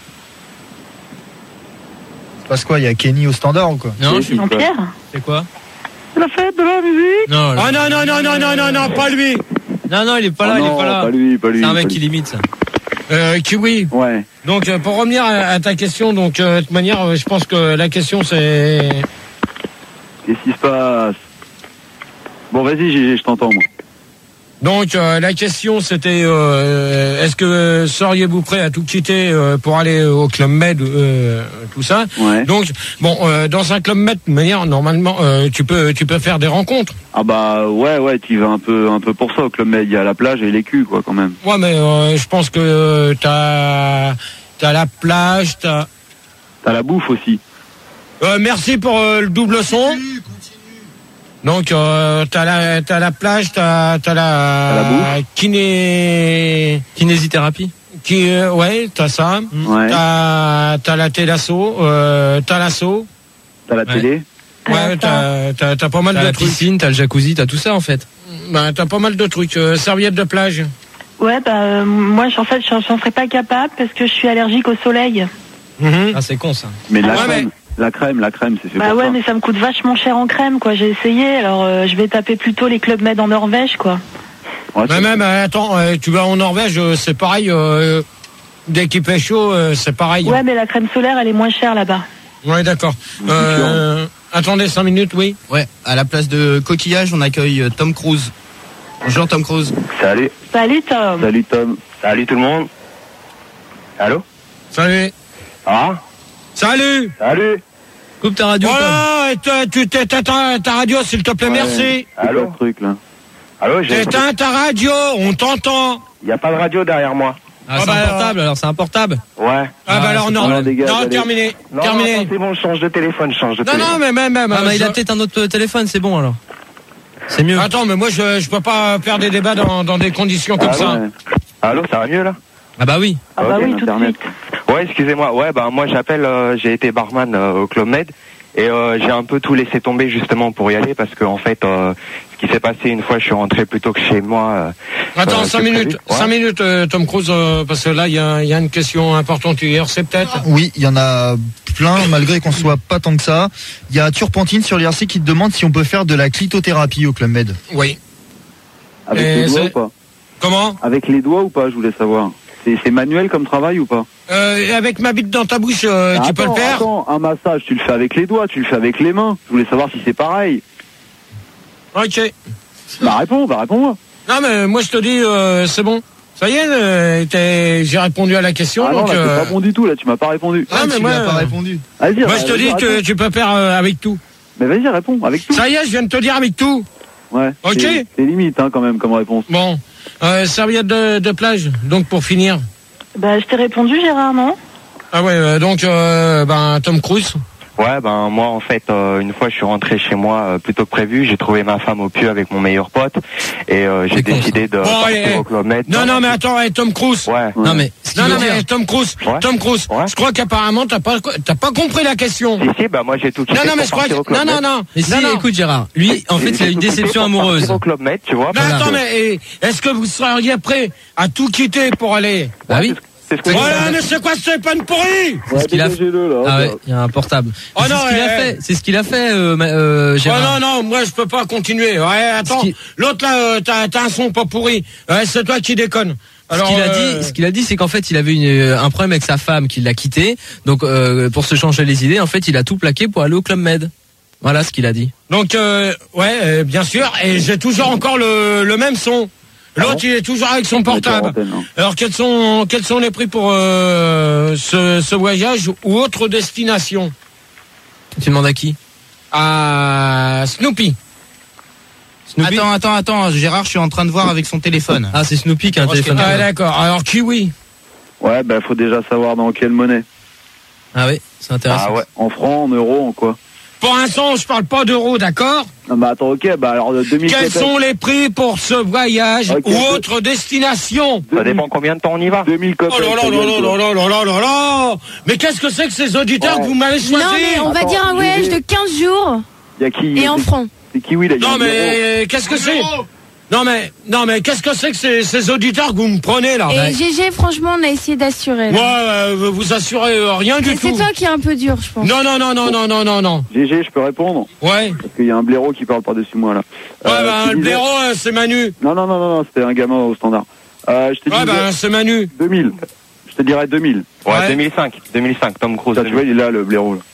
Passe quoi, il y a Kenny au standard ou quoi? Non, je suis Jean-Pierre. C'est quoi? La fête de la musique. Non, ah non non non non non non non pas lui. Non non il est pas là, oh il non, est pas là. Pas lui, pas lui. C'est un mec pas qui lui. limite ça. Euh, Kiwi. Ouais. Donc euh, pour revenir à, à ta question, donc euh, de toute manière, euh, je pense que la question c'est. Qu'est-ce qui se passe? Bon, vas-y, Gégé, je t'entends moi. Donc euh, la question c'était euh, est-ce que euh, seriez-vous prêt à tout quitter euh, pour aller au Club Med, euh, tout ça. Ouais. Donc bon, euh, dans un Club Med, de manière normalement, euh, tu peux tu peux faire des rencontres. Ah bah ouais, ouais, tu vas un peu un peu pour ça au Club Med. Il y a la plage et les culs quoi quand même. Ouais, mais euh, je pense que euh, t'as t'as la plage, t'as. T'as la bouffe aussi. Euh, merci pour euh, le double son. Donc euh, t'as la t'as la plage, t'as t'as la, la bouffe. kiné kinésithérapie. Qui euh, ouais, t'as ça. Ouais. T'as t'as la télasso, euh, t'as l'assaut. T'as la Ouais. télé. Ouais, t'as t'as t'as pas mal T'as de la trucs. piscine, t'as le jacuzzi, t'as tout ça en fait. Bah t'as pas mal de trucs. Euh, serviette de plage. Ouais, bah euh, moi en fait j'en j'en serais pas capable parce que je suis allergique au soleil. Mm-hmm. Ah c'est con ça. Mais la Ouais, crème, mais- la crème, la crème, c'est fait Bah pour ouais, ça. mais ça me coûte vachement cher en crème quoi. J'ai essayé, alors euh, je vais taper plutôt les Club Med en Norvège quoi. Ouais, Mais c'est- même euh, attends, euh, tu vas en Norvège, euh, c'est pareil. Euh, dès qu'il fait chaud, euh, c'est pareil. Ouais, mais la crème solaire elle est moins chère là-bas. Ouais, d'accord. Euh, attendez cinq minutes, oui. Ouais, à la place de Coquillage, on accueille euh, Tom Cruise. Bonjour Tom Cruise. Salut. Salut Tom. Salut Tom. Salut tout le monde. Allô? Salut. Ah? Salut. Salut. Coupe ta radio. Tom. Voilà, et toi, tu t'éteins ta, ta radio, s'il te plaît, Ouais, merci. c'est Allô? quoi ce truc là? Allô? J'ai... Éteins ta radio, on t'entend. Il n'y a pas de radio derrière moi. Ah, Ah c'est bah, un portable alors c'est un portable. Ouais. Ah, Ah, bah alors c'est non, pas mal, dégage, non, allez. terminé, Non, terminé. non, c'est bon, je change de téléphone, je change de Non, téléphone. non, mais même, même. Ah euh, bah il a je- peut-être un autre téléphone, c'est bon alors. C'est mieux. Attends, mais moi, je, je peux pas faire des débats dans, dans des conditions comme Ah ça. Ouais. Allô, ça va mieux là? Ah bah oui. Ah bah Ok, oui, tout de Internet. suite. Ouais, excusez-moi. Ouais, bah moi j'appelle, euh, j'ai été barman euh, au Club Med et euh, j'ai un peu tout laissé tomber justement pour y aller parce que en fait, euh, ce qui s'est passé une fois, je suis rentré plus tôt que chez moi. euh, Attends, euh, cinq que minutes, prévu. Ouais. cinq minutes, euh, Tom Cruise, euh, parce que là, il y a, il y a une question importante hier, c'est peut-être. Oui, il y en a plein, malgré qu'on soit pas tant que ça. Il y a Turpentine sur l'I R C qui te demande si on peut faire de la clitothérapie au Club Med. Oui. Avec Et les doigts c'est- ou pas? Comment? Avec les doigts ou pas? Je voulais savoir. C'est, c'est manuel comme travail ou pas? Euh, avec ma bite dans ta bouche, euh, tu peux le Attends, faire? Attends, un massage, tu le fais avec les doigts, tu le fais avec les mains. Je voulais savoir si c'est pareil. Ok. Bah réponds, bah réponds-moi. Non, mais moi, je te dis, euh, c'est bon. Ça y est, euh, t'es- j'ai répondu à la question. Ah non, donc, là, euh, c'est pas bon du tout, là, tu m'as pas répondu. Ah, mais tu moi, lui as pas euh, répondu. Vas-y, moi, vas- je te vas-y, dis que réponds. tu peux faire euh, avec tout. Mais vas-y, réponds, avec tout. Ça y est, je viens de te dire avec tout. Ouais. Ok. C'est, c'est limite, hein, quand même, comme réponse. Bon. Euh, serviette de, de plage, donc pour finir. Bah je t'ai répondu Gérard, non? Ah ouais, euh, donc, euh, ben, Tom Cruise. Ouais, ben moi en fait, euh, une fois je suis rentré chez moi euh, plus tôt que prévu, j'ai trouvé ma femme au pieu avec mon meilleur pote et euh, j'ai C'est con, décidé de Bon, partir allez, au Club Med. Non, non, mais attends, hey, Tom Cruise. Ouais. Non mais ce qu'il Non, veut non, dire- mais Tom Cruise, Ouais. Tom Cruise, Ouais. je crois qu'apparemment, t'as pas, t'as pas compris la question. Si, si, bah moi j'ai tout quitté Non, non, mais pour je crois partir que, au Club non, non, Med. non. Mais si, non, non. écoute Gérard, lui en fait il a J'ai une tout quitté déception pour amoureuse. partir au Club Med, tu vois. Mais Voilà. attends, mais eh, est-ce que vous seriez prêt à tout quitter pour aller? Bah oui. C'est ce que Voilà, mais c'est quoi ce téléphone pourri? C'est ce qu'il a fait. dégagez-le, là. Ah hop, ouais, hop. il y a un portable. Oh c'est non, ce qu'il eh, a eh. fait. C'est ce qu'il a fait, euh, ma- euh, Oh Gérard. non, non, moi je peux pas continuer. Ouais, attends, Ce qui- l'autre là, euh, t'as, t'as un son pas pourri. Ouais, c'est toi qui déconne. Alors, ce qu'il a euh, dit, ce qu'il a dit, c'est qu'en fait, il avait une, euh, un problème avec sa femme, qu'il l'a quitté. Donc, euh, pour se changer les idées, en fait, il a tout plaqué pour aller au Club Med. Voilà ce qu'il a dit. Donc, euh, ouais, euh, bien sûr, et j'ai toujours encore le, le même son. L'autre, il est toujours avec son portable. Alors, quels sont, quels sont les prix pour euh, ce, ce voyage ou autre destination? Tu demandes à qui? À Snoopy. Snoopy. Attends, attends, attends, Gérard, je suis en train de voir avec son téléphone. Ah, c'est Snoopy qui a un téléphone. Ah, d'accord. Alors, Kiwi. Ouais, bah faut déjà savoir dans quelle monnaie. Ah oui, c'est intéressant. Ah ouais, en francs, en euros, en quoi? Pour l'instant, je parle pas d'euros, d'accord? Non, bah attends, ok, bah alors deux mille. Quels sont les prix pour ce voyage okay, ou autre destination? Ça dépend combien de temps on y va. deux mille Oh là là là là là là là là là. Mais qu'est-ce que c'est que ces auditeurs ouais. que vous m'avez choisis? Non, mais on va Attends, dire un voyage de quinze jours. Y a qui? Et en francs. C'est Kiwi, là. Non, mais qu'est-ce que c'est? Non mais non mais qu'est-ce que c'est que ces, ces auditeurs que vous me prenez là? Et G G, franchement, on a essayé d'assurer. Ouais, euh, vous assurez euh, rien du tout. C'est toi qui est un peu dur, je pense. Non non non non non non non non. G G, je peux répondre? Ouais. Parce qu'il y a un blaireau qui parle par-dessus moi là. Ouais euh, bah le disais... blaireau euh, c'est Manu. Non non non non, non c'était un gamin au standard. Euh, je te ouais disais... bah c'est Manu. deux mille. Je te dirais deux mille. Ouais, ouais. deux mille cinq. deux mille cinq, Tom Cruise. Ça, tu vois, il est là le blaireau là.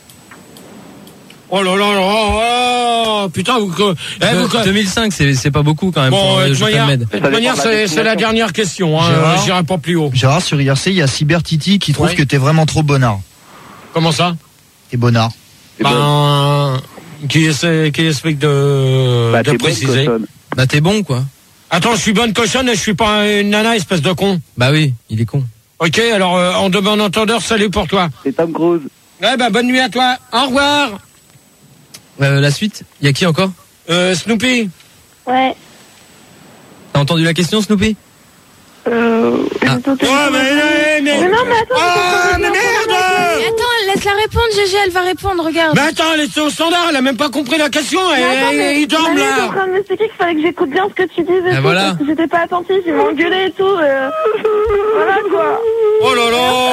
Oh là là là là, oh, putain vous, eh, vous deux mille cinq c'est c'est pas beaucoup quand même. Bon, pour de toute manière, manière c'est c'est la dernière question. Hein, Gérard, j'irai pas plus haut. Gérard, sur I R C, il y a Cyber Titi qui trouve ouais. que t'es vraiment trop bonnard. Comment ça? T'es bonnard. Ben, qui essaie qui explique de bah, de préciser. Bah t'es bon quoi. Attends, je suis bonne cochonne et je suis pas une nana, espèce de con. Bah oui, il est con. Ok, alors euh, en de bon entendeur, salut pour toi. C'est Tom Cruise. Ouais bah bonne nuit à toi. Au revoir. Euh, la suite, il y a qui encore? Euh, Snoopy. Ouais. T'as entendu la question, Snoopy? Euh... Ah. Ouais, mais, mais, mais... mais non, mais attends, oh, mais merde! Attends, laisse-la répondre, G G, elle va répondre, regarde. Mais attends, elle est au standard, elle a même pas compris la question, et attends, mais, il dorme là. Je suis en train de m'expliquer qu'il fallait que j'écoute bien ce que tu disais, ah, voilà. parce que j'étais pas attentif, il m'a engueulé et tout. Euh... voilà quoi. Oh là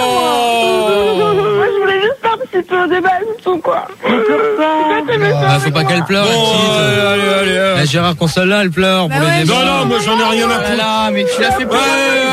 là! Moi je voulais juste participer au débat, c'est tout quoi. Ah, faut pas qu'elle pleure. Bon, allez, allez, allez, allez. La Gérard Consola, elle pleure bah pour ouais, les débats. Non, non, moi j'en ai rien à foutre. Là, mais tu l'as fait pas.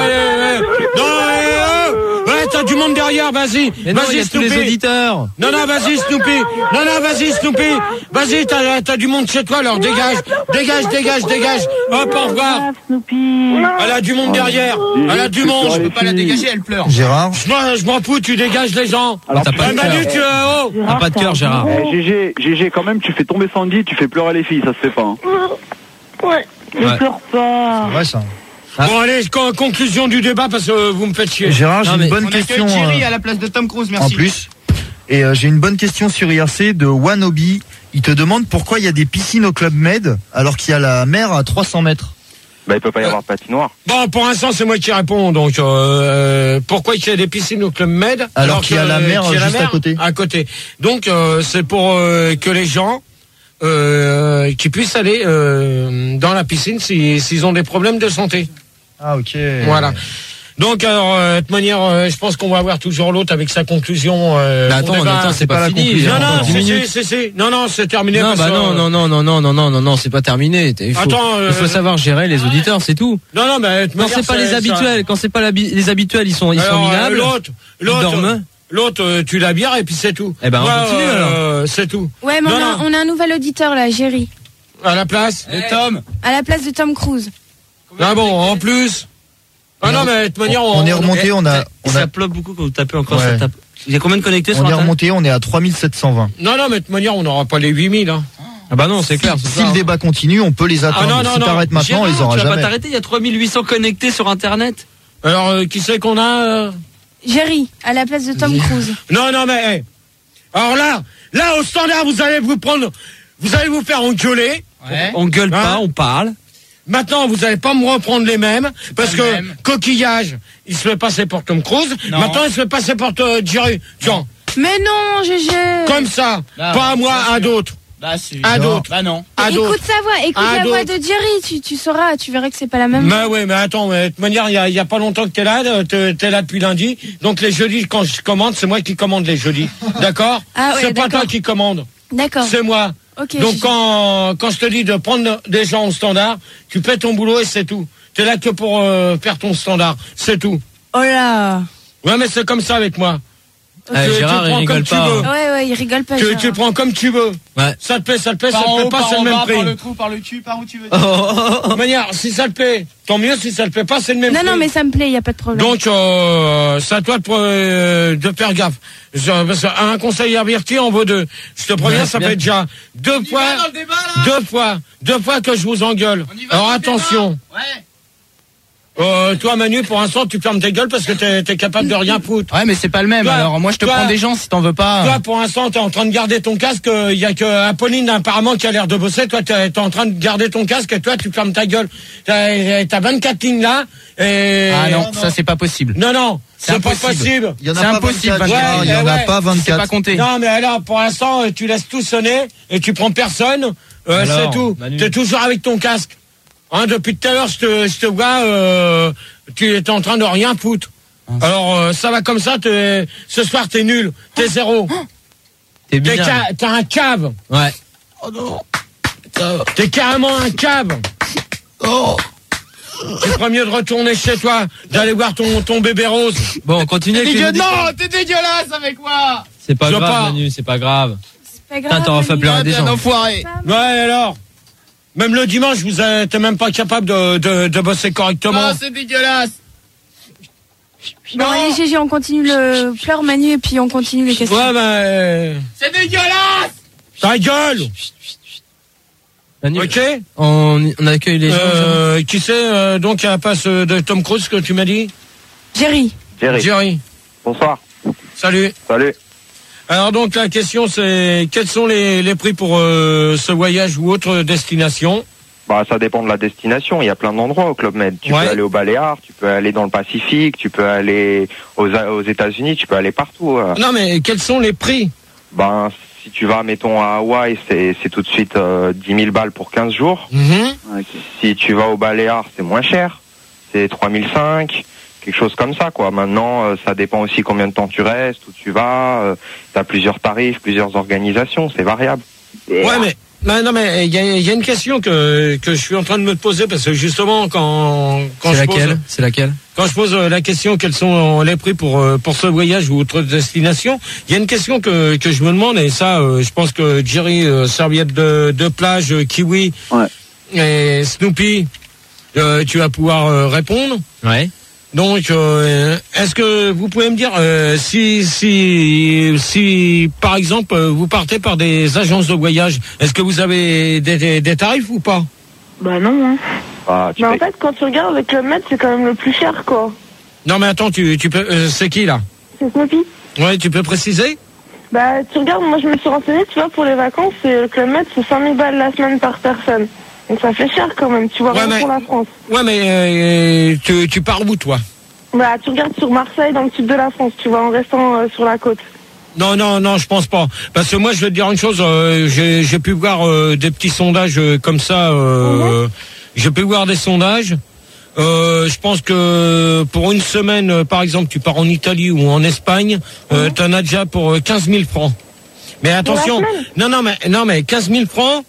Non, ouais, t'as du monde derrière, vas-y. Vas-y, Snoopy. Les auditeurs. Non, non, vas-y, Snoopy. Non, non, vas-y, Snoopy. Vas-y, t'as, t'as du monde chez toi, alors dégage. Dégage, dégage, dégage. Hop, au revoir. Elle a du monde derrière. Elle a du monde. Je peux pas la dégager, elle pleure. Gérard. Je m'en fous, tu dégages les gens. Alors, t'as pas de cœur. Tu, euh, oh. T'as pas de cœur, Gérard. Eh, G G, G G, quand même, tu fais tomber Sandy, tu fais pleurer les filles, ça se fait pas. Hein. Ouais. Je Ouais. pleure pas. Ouais, ça. Ah. Bon, allez, con- conclusion du débat parce que vous me faites chier. Gérard, j'ai Non, une mais bonne On question. accueille Thierry euh, à la place de Tom Cruise, merci. En plus. Et euh, j'ai une bonne question sur I R C de Wanobi. Il te demande pourquoi il y a des piscines au Club Med alors qu'il y a la mer à trois cents mètres. Bah il peut pas y avoir de patinoire. Bon, pour l'instant, c'est moi qui réponds. Donc, euh, pourquoi il y a des piscines au Club Med alors qu'il y a la mer qu'il y a la juste mer à côté. À côté. Donc, euh, c'est pour euh, que les gens euh, qui puissent aller euh, dans la piscine si- s'ils ont des problèmes de santé. Ah ok. Voilà. Donc, alors, euh, de toute manière, euh, je pense qu'on va avoir toujours l'autre avec sa conclusion. Euh, Bah attends, on débat. attends, c'est pas, pas la fini. conclusion. Non, non, Attends, si, dix si, minutes. si, si. Non, non, c'est terminé. Non, parce bah que, non, euh, non, non, non, non, non, non, non, non, c'est pas terminé. Il faut, Attends, euh, il faut savoir gérer les auditeurs, c'est tout. Non, non, mais de toute Quand manière, c'est pas les ça- habituels, quand c'est pas la bi- les habituels, ils sont, ils sont Alors, euh, minables. L'autre, Ils l'autre, dorment. l'autre, euh, tu la bières et puis c'est tout. Eh ben, on Moi, continue, euh, c'est tout. Ouais, mais Non, on a, non. on a un nouvel auditeur là, Géry. À la place. Et Tom. À la place de Tom Cruise. Ah bon, en plus. Ah non, mais de toute manière, On est remonté, on a, on a, Ça plop beaucoup quand vous tapez encore, Ouais. ça tape. Il y a combien de connectés sur on est Internet? remonté, on est à trois mille sept cent vingt. Non, non, mais de toute manière, on n'aura pas les huit mille. Hein. Ah bah non, c'est clair. Si le débat continue, on peut les attendre. Ah non, non, si non. t'arrêtes maintenant, on les Gérard, aura tu vas pas jamais. t'arrêter, il y a trois mille huit cents connectés sur Internet. Alors, euh, qui c'est qu'on a euh Géry, à la place de Tom Cruise. Non, non, mais. hey. Alors là, là, au standard, vous allez vous prendre. Vous allez vous faire engueuler. Ouais. On gueule Hein pas, on parle. Maintenant, vous allez pas me reprendre les mêmes, parce pas que le même. coquillage, il se fait passer pour Tom Cruise. Non. Maintenant, il se fait passer pour euh, Jerry. Jean. Mais non, G G. Comme ça. Ah, pas à moi, bien à sûr. d'autres. Bah, c'est À d'autres. Bah non. À d'autres. Écoute sa voix, écoute À la voix d'autres. de Jerry, tu, tu sauras, tu verras que c'est pas la même. Mais ouais, mais attends, mais de toute manière, il y a, il y a pas longtemps que t'es là, euh, t'es, t'es là depuis lundi. Donc les jeudis, quand je commande, c'est moi qui commande les jeudis. D'accord? Ah ouais, c'est pas d'accord. toi qui commande. D'accord. C'est moi. Ok. Donc Gigi. quand, quand je te dis de prendre des gens au standard, tu fais ton boulot et c'est tout. T'es là que pour euh, faire ton standard. C'est tout. Oh là. Ouais, mais c'est comme ça avec moi. Ah, tu, Gérard, tu il prends rigole comme tu pas, veux. hein. Ouais, ouais, il rigole pas. Tu, Gérard. tu prends comme tu veux. Ouais. Ça te plaît, ça te plaît, Par ça en te haut, plaît pas, par c'est le en même bas, prix. par le trou, par le cul, par où tu veux. De toute manière, si ça te plaît, tant mieux. Si ça te plaît pas, c'est le même Non, prix. non, mais ça me plaît, y a pas de problème. Donc, euh, c'est à toi de, euh, de faire gaffe. Je- parce qu'un conseil averti en vaut deux. Je te préviens, Ouais, ça c'est fait bien. déjà deux On y fois, va dans le débat, là deux fois, deux fois que je vous engueule. On y va Alors dans le attention. débat. Ouais. Euh, toi Manu, pour l'instant, tu fermes tes gueules parce que t'es, t'es capable de rien foutre. Ouais, mais c'est pas le même. Toi, Alors, moi, je te toi- prends des gens si t'en veux pas. Toi, pour l'instant, t'es en train de garder ton casque. Il y a que Apolline apparemment qui a l'air de bosser. Toi, t'es, t'es en train de garder ton casque et toi, tu fermes ta gueule. T'as, t'as vingt-quatre lignes là. Et... Ah non, ça c'est pas possible. Non, non, c'est, C'est pas impossible. possible. Il y en a C'est pas impossible, vingt-quatre, Gérard, ouais, il y en a ouais. pas C'est vingt-quatre. pas compté. Non, mais alors, pour l'instant, euh, tu laisses tout sonner et tu prends personne. Euh, Alors, c'est tout. Manu. T'es toujours avec ton casque. Hein, depuis tout à l'heure, je te, je te vois, euh, tu es en train de rien foutre. Alors, euh, ça va comme ça. T'es, ce soir, t'es nul. T'es zéro. T'es T'es, bien. ca- t'es un cave. Ouais. Oh non. T'es carrément un cave. Oh. Tu ferais mieux de retourner chez toi, d'aller voir ton, ton bébé rose. Bon, on continue T'es avec les dégueu... auditeurs. Non, t'es dégueulasse avec moi. C'est pas Je veux grave, pas. Manu, c'est pas grave. C'est pas Putain, grave. t'auras fait Manu. pleurer des Ah, t'es un gens. enfoiré. Ouais, alors. Même le dimanche, vous êtes t'es même pas capable de, de, de bosser correctement. Non, c'est dégueulasse. Bon, allez, Gégé, on continue le pleur Manu et puis on continue les questions. Ouais, ben, euh, C'est dégueulasse. ta gueule. Manu, Ok. on, on accueille les gens. Euh, qui c'est euh, donc à la passe de Tom Cruise que tu m'as dit? Jerry. Jerry. Jerry. Bonsoir. Salut. Salut. Alors donc la question c'est quels sont les, les prix pour euh, ce voyage ou autre destination? Bah, ça dépend de la destination. Il y a plein d'endroits au Club Med. Tu Ouais. peux aller aux Baléares, tu peux aller dans le Pacifique, tu peux aller aux, aux États-Unis, tu peux aller partout. euh. Non mais quels sont les prix? Ben, si tu vas, mettons, à Hawaï, c'est, c'est tout de suite euh, dix mille balles pour quinze jours. Mhm. Si tu vas aux Baléares, c'est moins cher. C'est trois mille cinq, quelque chose comme ça, quoi. Maintenant, euh, ça dépend aussi combien de temps tu restes, où tu vas. Euh, t'as plusieurs tarifs, plusieurs organisations, c'est variable. Ouais mais non, non mais il y a, il y a une question que que je suis en train de me poser parce que justement quand quand C'est je laquelle pose C'est laquelle quand je pose euh, la question quels sont euh, les prix pour euh, pour ce voyage ou autre destination, il y a une question que que je me demande et ça euh, je pense que Jerry euh, serviette de de plage euh, kiwi Ouais. et Snoopy euh, tu vas pouvoir euh, répondre. Ouais. Donc, euh, est-ce que vous pouvez me dire euh, si, si, si, par exemple, euh, vous partez par des agences de voyage, est-ce que vous avez des, des, des tarifs ou pas? Bah non. Hein. Ah, tu Mais en payes- fait, quand tu regardes avec Club Med, c'est quand même le plus cher, quoi. Non, mais attends, tu, tu peux, euh, c'est qui là? C'est Snoopy. Ouais, tu peux préciser? Bah, tu regardes, moi je me suis renseignée, tu vois, pour les vacances, c'est, le Club Med, c'est cinq mille balles la semaine par personne. Donc ça fait cher quand même, tu vois, Ouais, rien mais- pour la France. Ouais, mais euh, tu, tu pars où toi? Bah, tu regardes sur Marseille, dans le sud de la France, tu vois, en restant euh, sur la côte. Non, non, non, je pense pas. Parce que moi, je vais te dire une chose, euh, j'ai, j'ai pu voir euh, des petits sondages euh, comme ça. Euh, J'ai pu voir des sondages. Euh, je pense que pour une semaine, euh, par exemple, tu pars en Italie ou en Espagne, euh, t'en as déjà pour euh, quinze mille francs. Mais attention, non, non, mais non, mais quinze mille francs,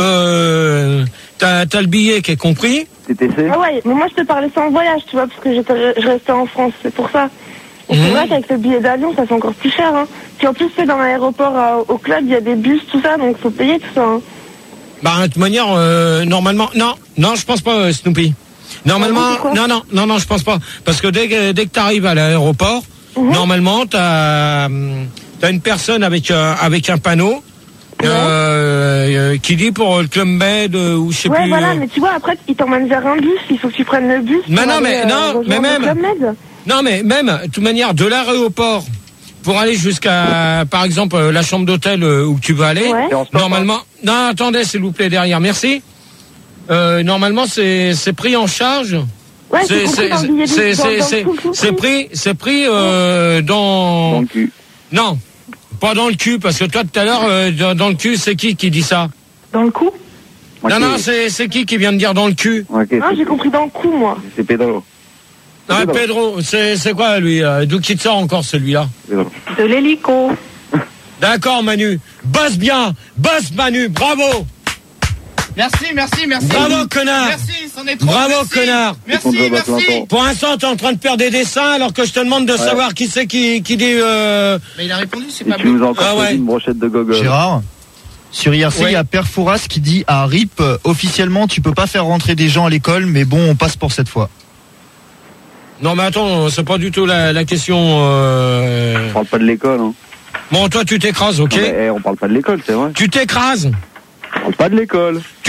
euh, t'as, t'as le billet qui est compris. Ah ouais, mais moi je te parlais sans voyage, tu vois, parce que j'étais, je restais en France, c'est pour ça. Et c'est Mhm. vrai qu'avec le billet d'avion, ça fait encore plus cher, hein. Puis en plus, c'est dans l'aéroport, euh, au club, il y a des bus, tout ça, donc faut payer tout ça, hein. Bah, de toute manière, euh, normalement, non, non, je pense pas, euh, Snoopy. Normalement, non, non, non, non, je pense pas, parce que dès que dès que t'arrives à l'aéroport, normalement, t'as hum, t'as une personne avec euh, avec un panneau euh, euh, qui dit pour le Club Med euh, ou je sais Ouais, plus. voilà, euh, mais tu vois, après, ils t'emmènent vers un bus, il faut que tu prennes le bus. Mais pour non, aller, mais euh, non, mais rejoindre même. le Club Med. Non, mais même, de toute manière, de l'aéroport pour aller jusqu'à, par exemple, euh, la chambre d'hôtel euh, où tu veux aller, normalement. Non, attendez, s'il vous plaît, derrière, merci. Euh, normalement, c'est c'est pris en charge. Ouais, c'est compris dans le billet du- c'est dans- c'est dans c'est tout le c'est pris c'est pris euh, dans. Dans le cul. Non, pas dans le cul, parce que toi tout à l'heure euh, dans, dans le cul, c'est qui qui dit ça? Dans le cou? Non, non, c'est c'est qui qui vient de dire dans le cul? Ah, j'ai compris dans le cou, moi. C'est Pedro. Ah, Pedro, c'est c'est quoi lui? euh, D'où qu'il sort encore celui-là? De l'hélico. D'accord, Manu. Bosse bien, bosse Manu, bravo. Merci, merci, merci. Bravo, connard. Merci, c'en est trop. Bravo, merci. connard. Merci, merci. Pour l'instant, t'es en train de perdre des dessins alors que je te demande de Ouais. savoir qui c'est qui, qui dit... Euh... Mais il a répondu, c'est Et pas tu nous as bon. encore Ah choisi ouais. une brochette de gogol. Gérard, sur I R C, il Ouais. y a Père Fouras qui dit à R I P, euh, officiellement, tu peux pas faire rentrer des gens à l'école, mais bon, on passe pour cette fois. Non, mais attends, c'est pas du tout la, la question... Euh... On parle pas de l'école, hein. Bon, toi, tu t'écrases, ok? Non, mais, eh, on parle pas de l'école, c'est vrai. Tu t'écrases. On parle pas de l'école.